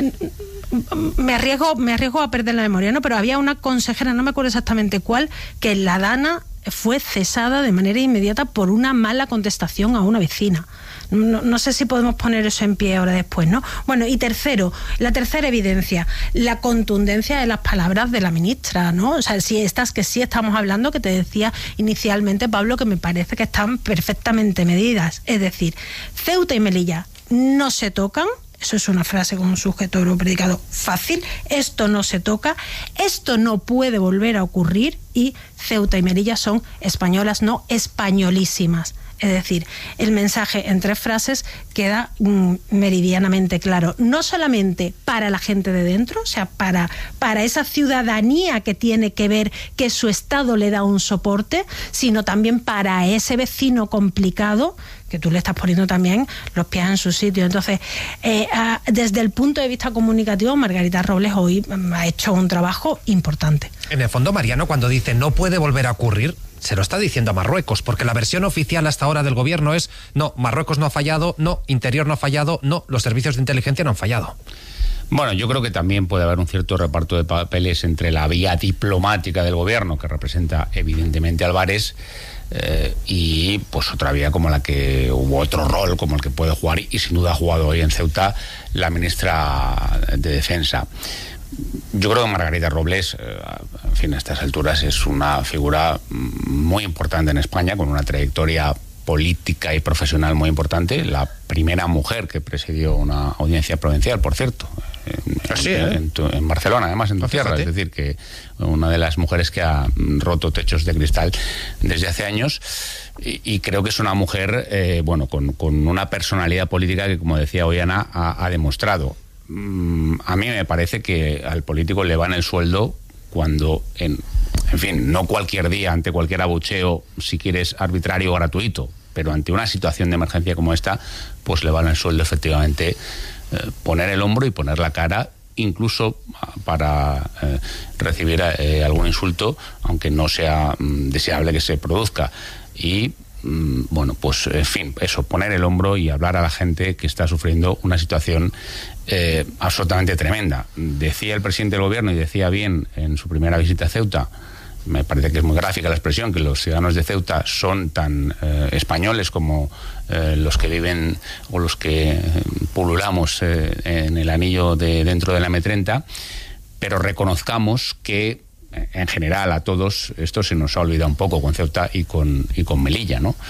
me arriesgo a perder la memoria, ¿no? Pero había una consejera, no me acuerdo exactamente cuál, que la Dana fue cesada de manera inmediata por una mala contestación a una vecina. No sé si podemos poner eso en pie ahora después, ¿no? Bueno, y tercero, la tercera evidencia, la contundencia de las palabras de la ministra, ¿no? O sea, si estas que sí estamos hablando, que te decía inicialmente, Pablo, que me parece que están perfectamente medidas. Es decir, Ceuta y Melilla no se tocan. Eso es una frase con un sujeto verbo predicado fácil. Esto no se toca, esto no puede volver a ocurrir, y Ceuta y Melilla son españolas, no españolísimas. Es decir, el mensaje en 3 frases queda meridianamente claro, no solamente para la gente de dentro, o sea, para esa ciudadanía que tiene que ver que su Estado le da un soporte, sino también para ese vecino complicado que tú le estás poniendo también los pies en su sitio. Entonces, desde el punto de vista comunicativo, Margarita Robles hoy ha hecho un trabajo importante. En el fondo, Mariano, cuando dice no puede volver a ocurrir, se lo está diciendo a Marruecos, porque la versión oficial hasta ahora del gobierno es: no, Marruecos no ha fallado, no, Interior no ha fallado, no, los servicios de inteligencia no han fallado. Bueno, yo creo que también puede haber un cierto reparto de papeles entre la vía diplomática del gobierno, que representa evidentemente a Álvarez, y pues otra vía como la que hubo otro rol como el que puede jugar, y sin duda ha jugado hoy en Ceuta, la ministra de Defensa. Yo creo que Margarita Robles, en fin, a estas alturas es una figura muy importante en España, con una trayectoria política y profesional muy importante, la primera mujer que presidió una audiencia provincial, por cierto, en Barcelona, además, en tu tierra. Es decir, que una de las mujeres que ha roto techos de cristal desde hace años, y creo que es una mujer con una personalidad política que, como decía hoy Ana, ha demostrado. A mí me parece que al político le van el sueldo cuando, en fin, no cualquier día, ante cualquier abucheo, si quieres, arbitrario o gratuito, pero ante una situación de emergencia como esta, pues le van el sueldo, efectivamente, poner el hombro y poner la cara, incluso para recibir algún insulto, aunque no sea deseable que se produzca. Y bueno, pues en fin, eso, poner el hombro y hablar a la gente que está sufriendo una situación absolutamente tremenda. Decía el presidente del gobierno, y decía bien en su primera visita a Ceuta, me parece que es muy gráfica la expresión, que los ciudadanos de Ceuta son tan españoles como los que viven o los que pululamos en el anillo dentro de la M30, pero reconozcamos que en general a todos esto se nos ha olvidado un poco con Ceuta y con Melilla, ¿no?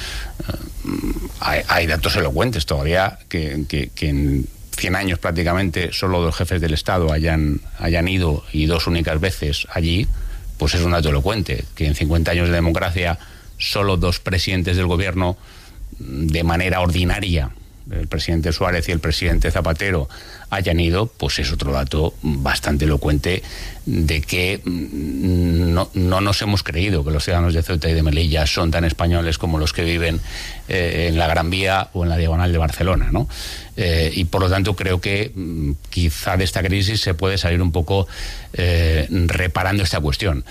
Hay datos elocuentes todavía que en 100 años prácticamente solo 2 jefes del Estado hayan ido, y 2 únicas veces allí, pues es un dato elocuente. Que en 50 años de democracia solo 2 presidentes del gobierno de manera ordinaria, el presidente Suárez y el presidente Zapatero, hayan ido, pues es otro dato bastante elocuente de que no nos hemos creído que los ciudadanos de Ceuta y de Melilla son tan españoles como los que viven en la Gran Vía o en la Diagonal de Barcelona, ¿no? Y por lo tanto creo que quizá de esta crisis se puede salir un poco reparando esta cuestión.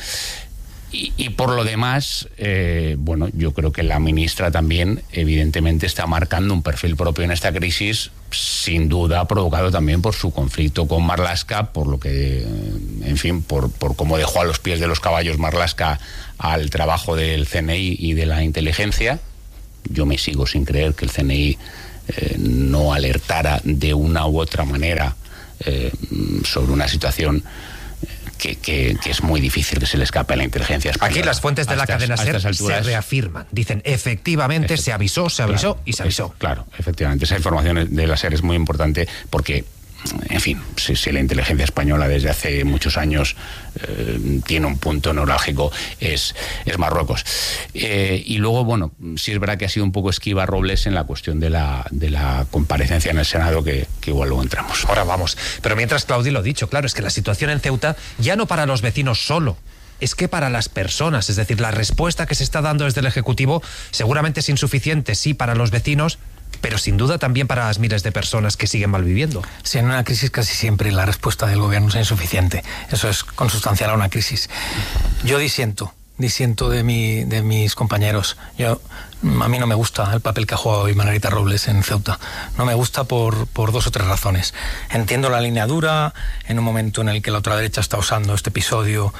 Y por lo demás, bueno, yo creo que la ministra también evidentemente está marcando un perfil propio en esta crisis, sin duda provocado también por su conflicto con Marlaska, por lo que, en fin, por cómo dejó a los pies de los caballos Marlaska al trabajo del CNI y de la inteligencia. Yo me sigo sin creer que el CNI no alertara de una u otra manera sobre una situación que es muy difícil que se le escape a la inteligencia española. Aquí las fuentes de la cadena SER se reafirman. Dicen, efectivamente, se avisó y se avisó. Claro, efectivamente. Esa información de la SER es muy importante porque, en fin, si la inteligencia española desde hace muchos años tiene un punto neurálgico, es Marruecos. Y luego, bueno, sí es verdad que ha sido un poco esquiva Robles en la cuestión de la comparecencia en el Senado, que igual luego entramos. Ahora vamos. Pero mientras, Claudi, lo dicho, claro, es que la situación en Ceuta, ya no para los vecinos solo, es que para las personas, es decir, la respuesta que se está dando desde el Ejecutivo seguramente es insuficiente, sí, para los vecinos, pero sin duda también para las miles de personas que siguen malviviendo. Sí, en una crisis casi siempre la respuesta del gobierno es insuficiente. Eso es consustancial a una crisis. Yo disiento de mis compañeros. A mí no me gusta el papel que ha jugado hoy Margarita Robles en Ceuta. No me gusta por 2 o 3 razones. Entiendo la línea dura en un momento en el que la ultraderecha está usando este episodio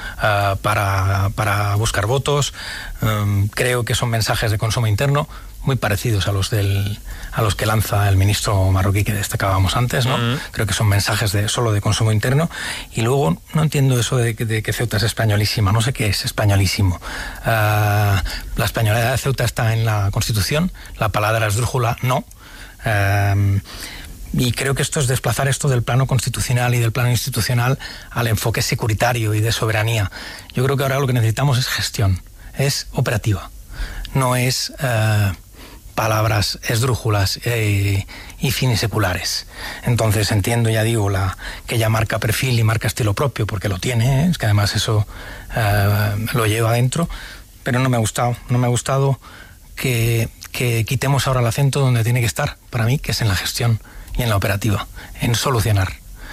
para buscar votos. Creo que son mensajes de consumo interno muy parecidos a los que lanza el ministro marroquí que destacábamos antes, ¿no? Creo que son mensajes solo de consumo interno. Y luego no entiendo eso de que Ceuta es españolísima. No sé qué es españolísimo. La españolidad de Ceuta está en la Constitución. La palabra esdrújula no. Y creo que esto es desplazar esto del plano constitucional y del plano institucional al enfoque securitario y de soberanía. Yo creo que ahora lo que necesitamos es gestión, es operativa. No es palabras esdrújulas y finiseculares. Entonces entiendo, ya digo, que ella marca perfil y marca estilo propio, porque lo tiene, es que además eso lo lleva adentro, pero no me ha gustado que quitemos ahora el acento donde tiene que estar, para mí, que es en la gestión y en la operativa, en solucionar.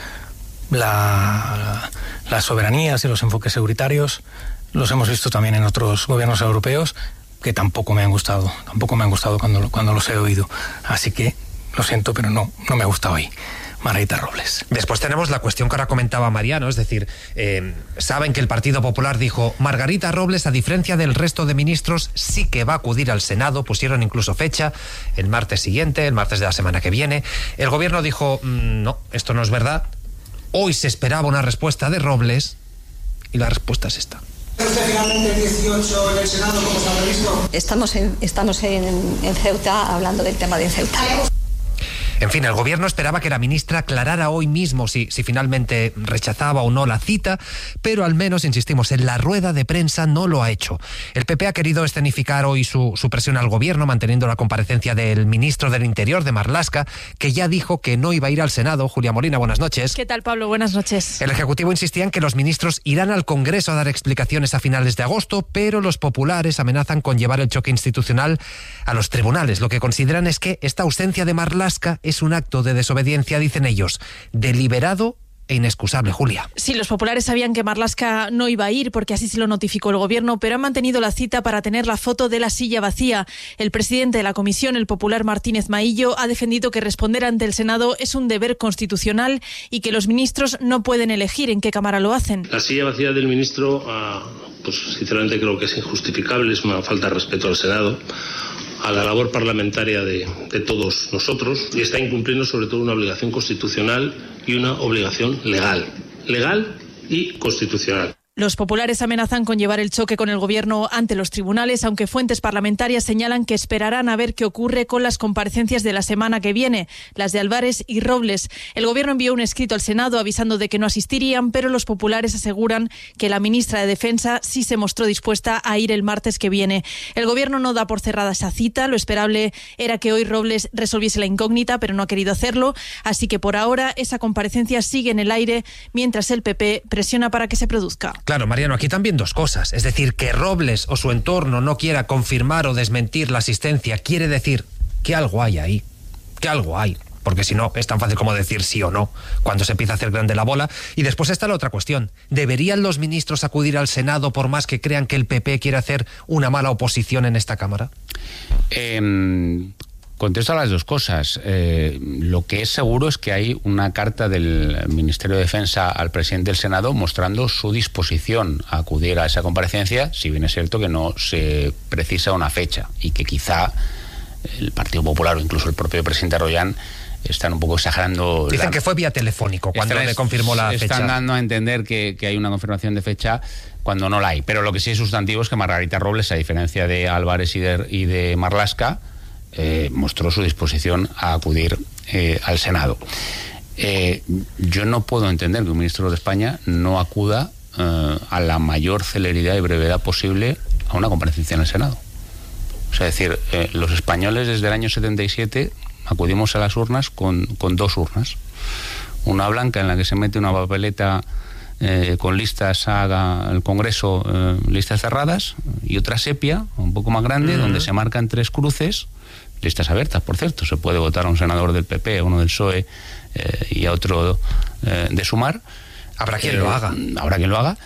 Las soberanías y los enfoques seguritarios los hemos visto también en otros gobiernos europeos, que tampoco me han gustado cuando los he oído. Así que, lo siento, pero no me gusta hoy Margarita Robles. Después tenemos la cuestión que ahora comentaba Mariano, es decir, saben que el Partido Popular dijo, Margarita Robles, a diferencia del resto de ministros, sí que va a acudir al Senado, pusieron incluso fecha, el martes siguiente, el martes de la semana que viene. El gobierno dijo, no, esto no es verdad. Hoy se esperaba una respuesta de Robles y la respuesta es esta. Finalmente el 18 en el Senado, como se ha previsto. Estamos en Ceuta hablando del tema de Ceuta. En fin, el gobierno esperaba que la ministra aclarara hoy mismo si finalmente rechazaba o no la cita, pero al menos, insistimos, en la rueda de prensa no lo ha hecho. El PP ha querido escenificar hoy su presión al gobierno, manteniendo la comparecencia del ministro del Interior, de Marlaska, que ya dijo que no iba a ir al Senado. Julia Molina, buenas noches. ¿Qué tal, Pablo? Buenas noches. El Ejecutivo insistía en que los ministros irán al Congreso a dar explicaciones a finales de agosto, pero los populares amenazan con llevar el choque institucional a los tribunales. Lo que consideran es que esta ausencia de Marlaska es un acto de desobediencia, dicen ellos, deliberado e inexcusable, Julia. Sí, los populares sabían que Marlaska no iba a ir porque así se lo notificó el gobierno, pero han mantenido la cita para tener la foto de la silla vacía. El presidente de la comisión, el popular Martínez Maillo, ha defendido que responder ante el Senado es un deber constitucional y que los ministros no pueden elegir en qué cámara lo hacen. La silla vacía del ministro, pues sinceramente creo que es injustificable, es una falta de respeto al Senado, a la labor parlamentaria de todos nosotros, y está incumpliendo sobre todo una obligación constitucional y una obligación legal y constitucional. Los populares amenazan con llevar el choque con el gobierno ante los tribunales, aunque fuentes parlamentarias señalan que esperarán a ver qué ocurre con las comparecencias de la semana que viene, las de Álvarez y Robles. El gobierno envió un escrito al Senado avisando de que no asistirían, pero los populares aseguran que la ministra de Defensa sí se mostró dispuesta a ir el martes que viene. El gobierno no da por cerrada esa cita. Lo esperable era que hoy Robles resolviese la incógnita, pero no ha querido hacerlo, así que por ahora esa comparecencia sigue en el aire mientras el PP presiona para que se produzca. Claro, Mariano, aquí también dos cosas. Es decir, que Robles o su entorno no quiera confirmar o desmentir la asistencia quiere decir que algo hay ahí, que algo hay. Porque si no, es tan fácil como decir sí o no, cuando se empieza a hacer grande la bola. Y después está la otra cuestión. ¿Deberían los ministros acudir al Senado por más que crean que el PP quiere hacer una mala oposición en esta Cámara? Contesto a las dos cosas. Lo que es seguro es que hay una carta del Ministerio de Defensa al presidente del Senado mostrando su disposición a acudir a esa comparecencia, si bien es cierto que no se precisa una fecha y que quizá el Partido Popular o incluso el propio presidente Royán están un poco exagerando. Dicen que fue vía telefónico cuando le confirmó la fecha. Están dando a entender que hay una confirmación de fecha cuando no la hay. Pero lo que sí es sustantivo es que Margarita Robles, a diferencia de Álvarez y de Marlaska, mostró su disposición a acudir al Senado. Yo no puedo entender que un ministro de España no acuda a la mayor celeridad y brevedad posible a una comparecencia en el Senado. O sea, es decir, los españoles desde el año 77 acudimos a las urnas con dos urnas. Una blanca en la que se mete una papeleta con listas al Congreso, listas cerradas, y otra sepia, un poco más grande, donde se marcan 3 cruces, listas abiertas, por cierto. Se puede votar a un senador del PP, a uno del PSOE y a otro de Sumar. Habrá quien lo haga. Habrá quien lo haga.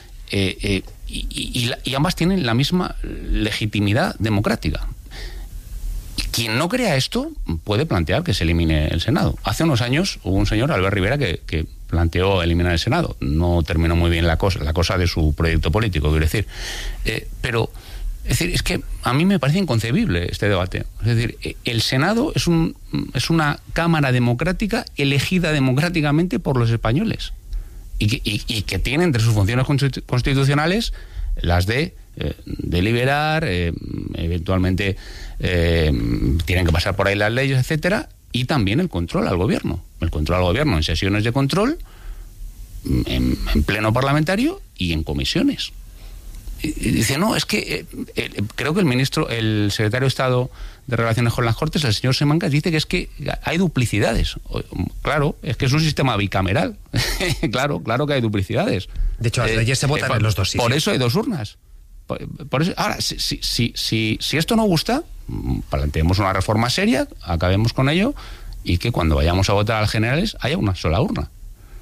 Y ambas tienen la misma legitimidad democrática. Quien no crea esto puede plantear que se elimine el Senado. Hace unos años hubo un señor, Albert Rivera, que planteó eliminar el Senado. No terminó muy bien la cosa de su proyecto político, quiero decir. Pero es que a mí me parece inconcebible este debate. Es decir, el Senado es una cámara democrática elegida democráticamente por los españoles y que tiene entre sus funciones constitucionales las de deliberar, eventualmente tienen que pasar por ahí las leyes, etcétera, y también el control al gobierno. El control al gobierno en sesiones de control, en pleno parlamentario y en comisiones. Y dice, no, es que creo que el secretario de Estado de Relaciones con las Cortes, el señor Semancas, dice que es que hay duplicidades. Claro, es que es un sistema bicameral. claro que hay duplicidades. De hecho, las leyes se votan en los dos sitios. Por eso hay dos urnas. Por eso, ahora, si esto no gusta, planteemos una reforma seria, acabemos con ello, y que cuando vayamos a votar a las generales haya una sola urna.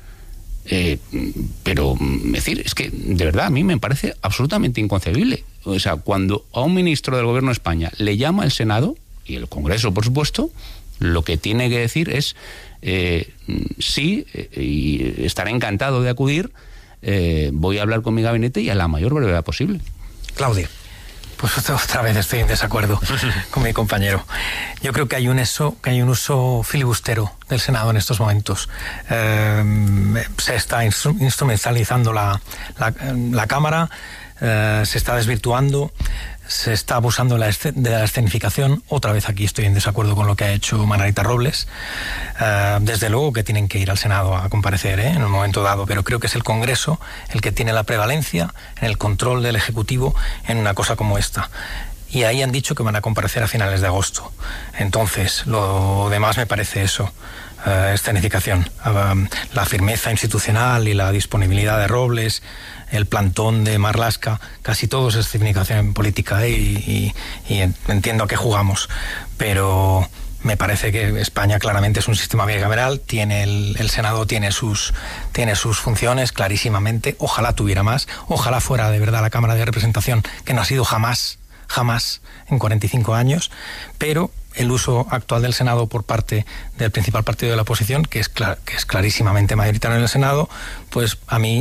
Pero, es decir, es que de verdad a mí me parece absolutamente inconcebible. O sea, cuando a un ministro del Gobierno de España le llama el Senado, y el Congreso, por supuesto, lo que tiene que decir es sí, y estaré encantado de acudir, voy a hablar con mi gabinete y a la mayor brevedad posible. Claudia. Pues otra vez estoy en desacuerdo con mi compañero. Yo creo que hay un uso filibustero del Senado en estos momentos. Se está instrumentalizando la Cámara, se está desvirtuando, se está abusando de la escenificación. Otra vez aquí estoy en desacuerdo con lo que ha hecho Margarita Robles. Desde luego que tienen que ir al Senado a comparecer en un momento dado, pero creo que es el Congreso el que tiene la prevalencia en el control del Ejecutivo en una cosa como esta. Y ahí han dicho que van a comparecer a finales de agosto. Entonces, lo demás me parece eso, escenificación. La firmeza institucional y la disponibilidad de Robles, el plantón de Marlaska, casi todo es escenificación política y entiendo a qué jugamos, pero Me parece que España claramente es un sistema bicameral, el Senado tiene sus funciones clarísimamente, ojalá tuviera más, ojalá fuera de verdad la Cámara de Representación, que no ha sido jamás en 45 años, pero el uso actual del Senado por parte del principal partido de la oposición, que es clarísimamente mayoritario en el Senado, pues a mí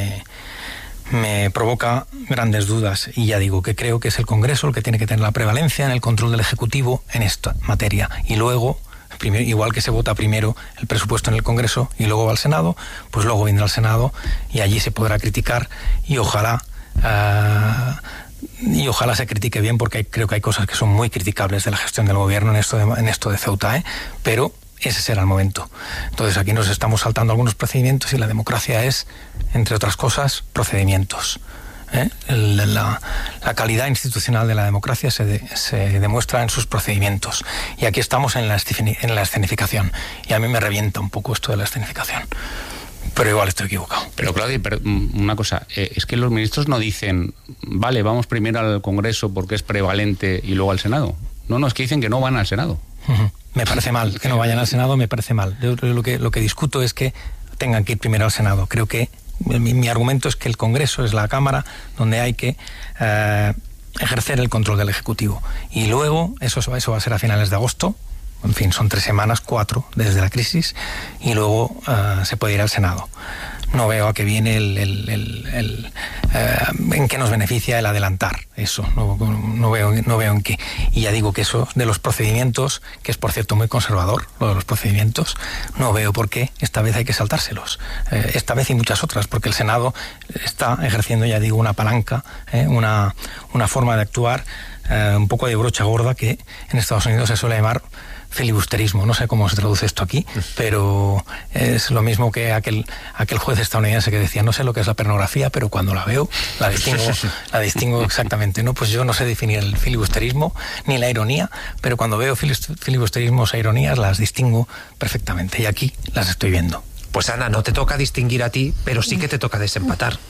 me provoca grandes dudas, y ya digo que creo que es el Congreso el que tiene que tener la prevalencia en el control del Ejecutivo en esta materia, y luego, igual que se vota primero el presupuesto en el Congreso y luego va al Senado, pues luego vendrá al Senado y allí se podrá criticar, y ojalá se critique bien, porque creo que hay cosas que son muy criticables de la gestión del gobierno en esto de Ceuta, pero ese será el momento. Entonces aquí nos estamos saltando algunos procedimientos, y la democracia es, entre otras cosas, procedimientos. La calidad institucional de la democracia se demuestra en sus procedimientos, y aquí estamos en la escenificación, y a mí me revienta un poco esto de la escenificación, pero igual estoy equivocado. Pero Claudia, una cosa, es que los ministros no dicen, vale, vamos primero al Congreso porque es prevalente y luego al Senado. No, es que dicen que no van al Senado. Me parece mal que no vayan al Senado, me parece mal. Yo lo que discuto es que tengan que ir primero al Senado. Creo que mi argumento es que el Congreso es la Cámara donde hay que ejercer el control del Ejecutivo, y luego eso va a ser a finales de agosto. En fin, son 3 semanas, 4 desde la crisis, y luego se puede ir al Senado. No veo a qué viene en qué nos beneficia el adelantar eso. No veo en qué. Y ya digo que eso de los procedimientos, que es por cierto muy conservador, lo de los procedimientos, no veo por qué esta vez hay que saltárselos. Esta vez y muchas otras, porque el Senado está ejerciendo, ya digo, una palanca, una forma de actuar un poco de brocha gorda, que en Estados Unidos se suele llamar filibusterismo. No sé cómo se traduce esto aquí, pero es lo mismo que aquel juez estadounidense que decía, no sé lo que es la pornografía, pero cuando la veo la distingo exactamente. No, pues yo no sé definir el filibusterismo ni la ironía, pero cuando veo filibusterismos e ironías las distingo perfectamente, y aquí las estoy viendo. Pues Ana, no te toca distinguir a ti, pero sí que te toca desempatar.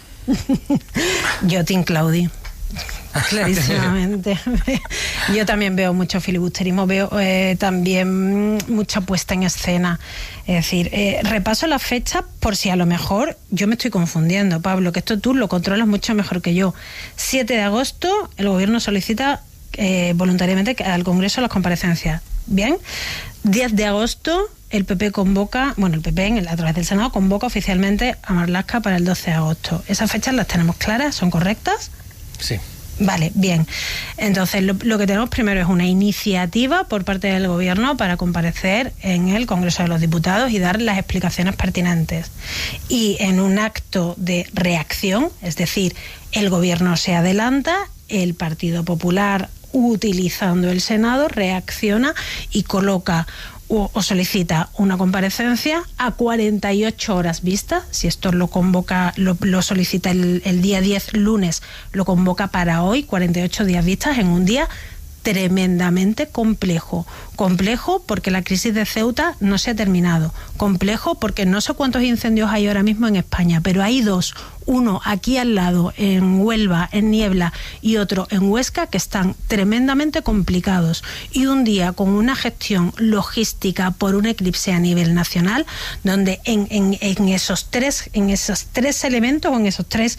Yo, Team Claudi. Clarísimamente. Yo también veo mucho filibusterismo, veo también mucha puesta en escena. Es decir, repaso la fecha por si a lo mejor yo me estoy confundiendo, Pablo, que esto tú lo controlas mucho mejor que yo. 7 de agosto el gobierno solicita voluntariamente al Congreso las comparecencias. Bien. 10 de agosto el PP convoca, el PP a través del Senado convoca oficialmente a Marlaska para el 12 de agosto. ¿Esas fechas las tenemos claras? ¿Son correctas? Sí. Vale, bien. Entonces, lo que tenemos primero es una iniciativa por parte del Gobierno para comparecer en el Congreso de los Diputados y dar las explicaciones pertinentes. Y en un acto de reacción, es decir, el Gobierno se adelanta, el Partido Popular, utilizando el Senado, reacciona y coloca o solicita una comparecencia a 48 horas vista. Si esto lo convoca, lo solicita el día 10, lunes, lo convoca para hoy, 48 días vistas, en un día tremendamente complejo. Complejo porque la crisis de Ceuta no se ha terminado. Complejo porque no sé cuántos incendios hay ahora mismo en España, pero hay 2. Uno aquí al lado, en Huelva, en Niebla, y otro en Huesca, que están tremendamente complicados. Y un día con una gestión logística por un eclipse a nivel nacional, donde en esos tres elementos, o en esos 3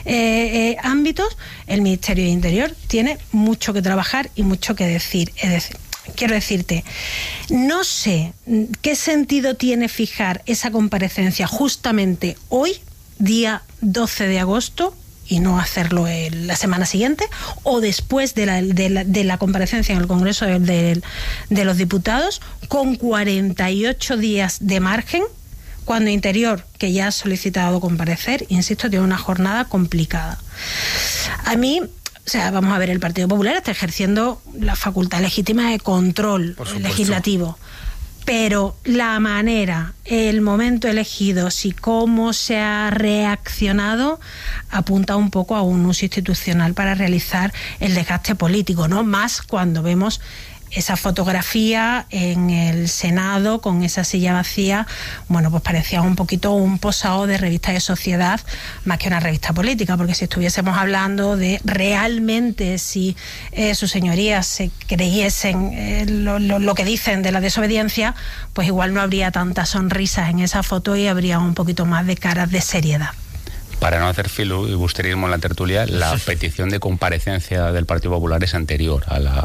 ámbitos, el Ministerio de Interior tiene mucho que trabajar y mucho que decir. Es decir, quiero decirte, no sé qué sentido tiene fijar esa comparecencia justamente hoy, día 12 de agosto, y no hacerlo la semana siguiente o después de la comparecencia en el Congreso de los Diputados, con 48 días de margen, cuando Interior, que ya ha solicitado comparecer, insisto, tiene una jornada complicada. A mí, vamos a ver, el Partido Popular está ejerciendo la facultad legítima de control legislativo, pero la manera, el momento elegido, si cómo se ha reaccionado, apunta un poco a un uso institucional para realizar el desgaste político, ¿no? Más cuando vemos esa fotografía en el Senado con esa silla vacía, bueno, pues parecía un poquito un posado de revista de sociedad más que una revista política, porque si estuviésemos hablando de realmente si sus señorías se creyesen lo que dicen de la desobediencia, pues igual no habría tantas sonrisas en esa foto y habría un poquito más de caras de seriedad. Para no hacer filibusterismo en la tertulia, la petición de comparecencia del Partido Popular es anterior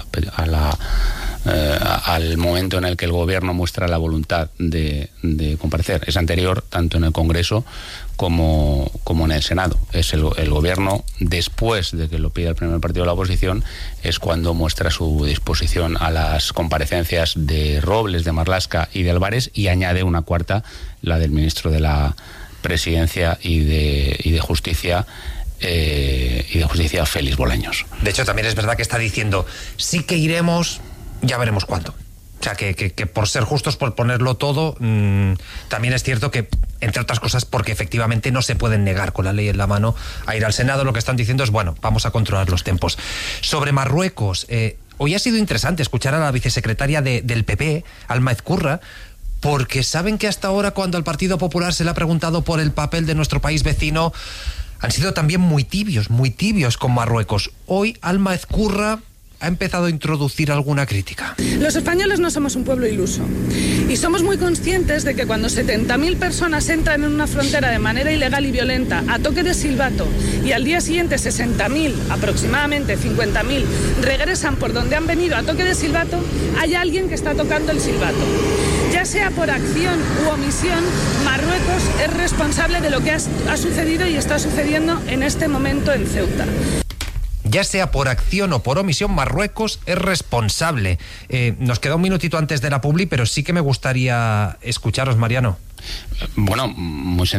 al momento en el que el Gobierno muestra la voluntad de comparecer. Es anterior tanto en el Congreso como en el Senado. Es el Gobierno, después de que lo pida el primer partido de la oposición, es cuando muestra su disposición a las comparecencias de Robles, de Marlaska y de Álvarez, y añade una cuarta, la del ministro de la Presidencia y de Justicia, Félix Bolaños. De hecho, también es verdad que está diciendo, sí que iremos, ya veremos cuándo. O sea, que por ser justos, por ponerlo todo, también es cierto que, entre otras cosas, porque efectivamente no se pueden negar con la ley en la mano a ir al Senado, lo que están diciendo es, bueno, vamos a controlar los tiempos. Sobre Marruecos, hoy ha sido interesante escuchar a la vicesecretaria del PP, Alma Ezcurra, porque saben que hasta ahora, cuando al Partido Popular se le ha preguntado por el papel de nuestro país vecino, han sido también muy tibios con Marruecos. Hoy Alma Ezcurra ha empezado a introducir alguna crítica. Los españoles no somos un pueblo iluso y somos muy conscientes de que cuando 70.000 personas entran en una frontera de manera ilegal y violenta a toque de silbato y al día siguiente 60.000, aproximadamente 50.000, regresan por donde han venido a toque de silbato, hay alguien que está tocando el silbato. Ya sea por acción u omisión, Marruecos es responsable de lo que ha sucedido y está sucediendo en este momento en Ceuta. Ya sea por acción o por omisión, Marruecos es responsable. Nos queda un minutito antes de la publi, pero sí que me gustaría escucharos, Mariano. Bueno, muy sencillo.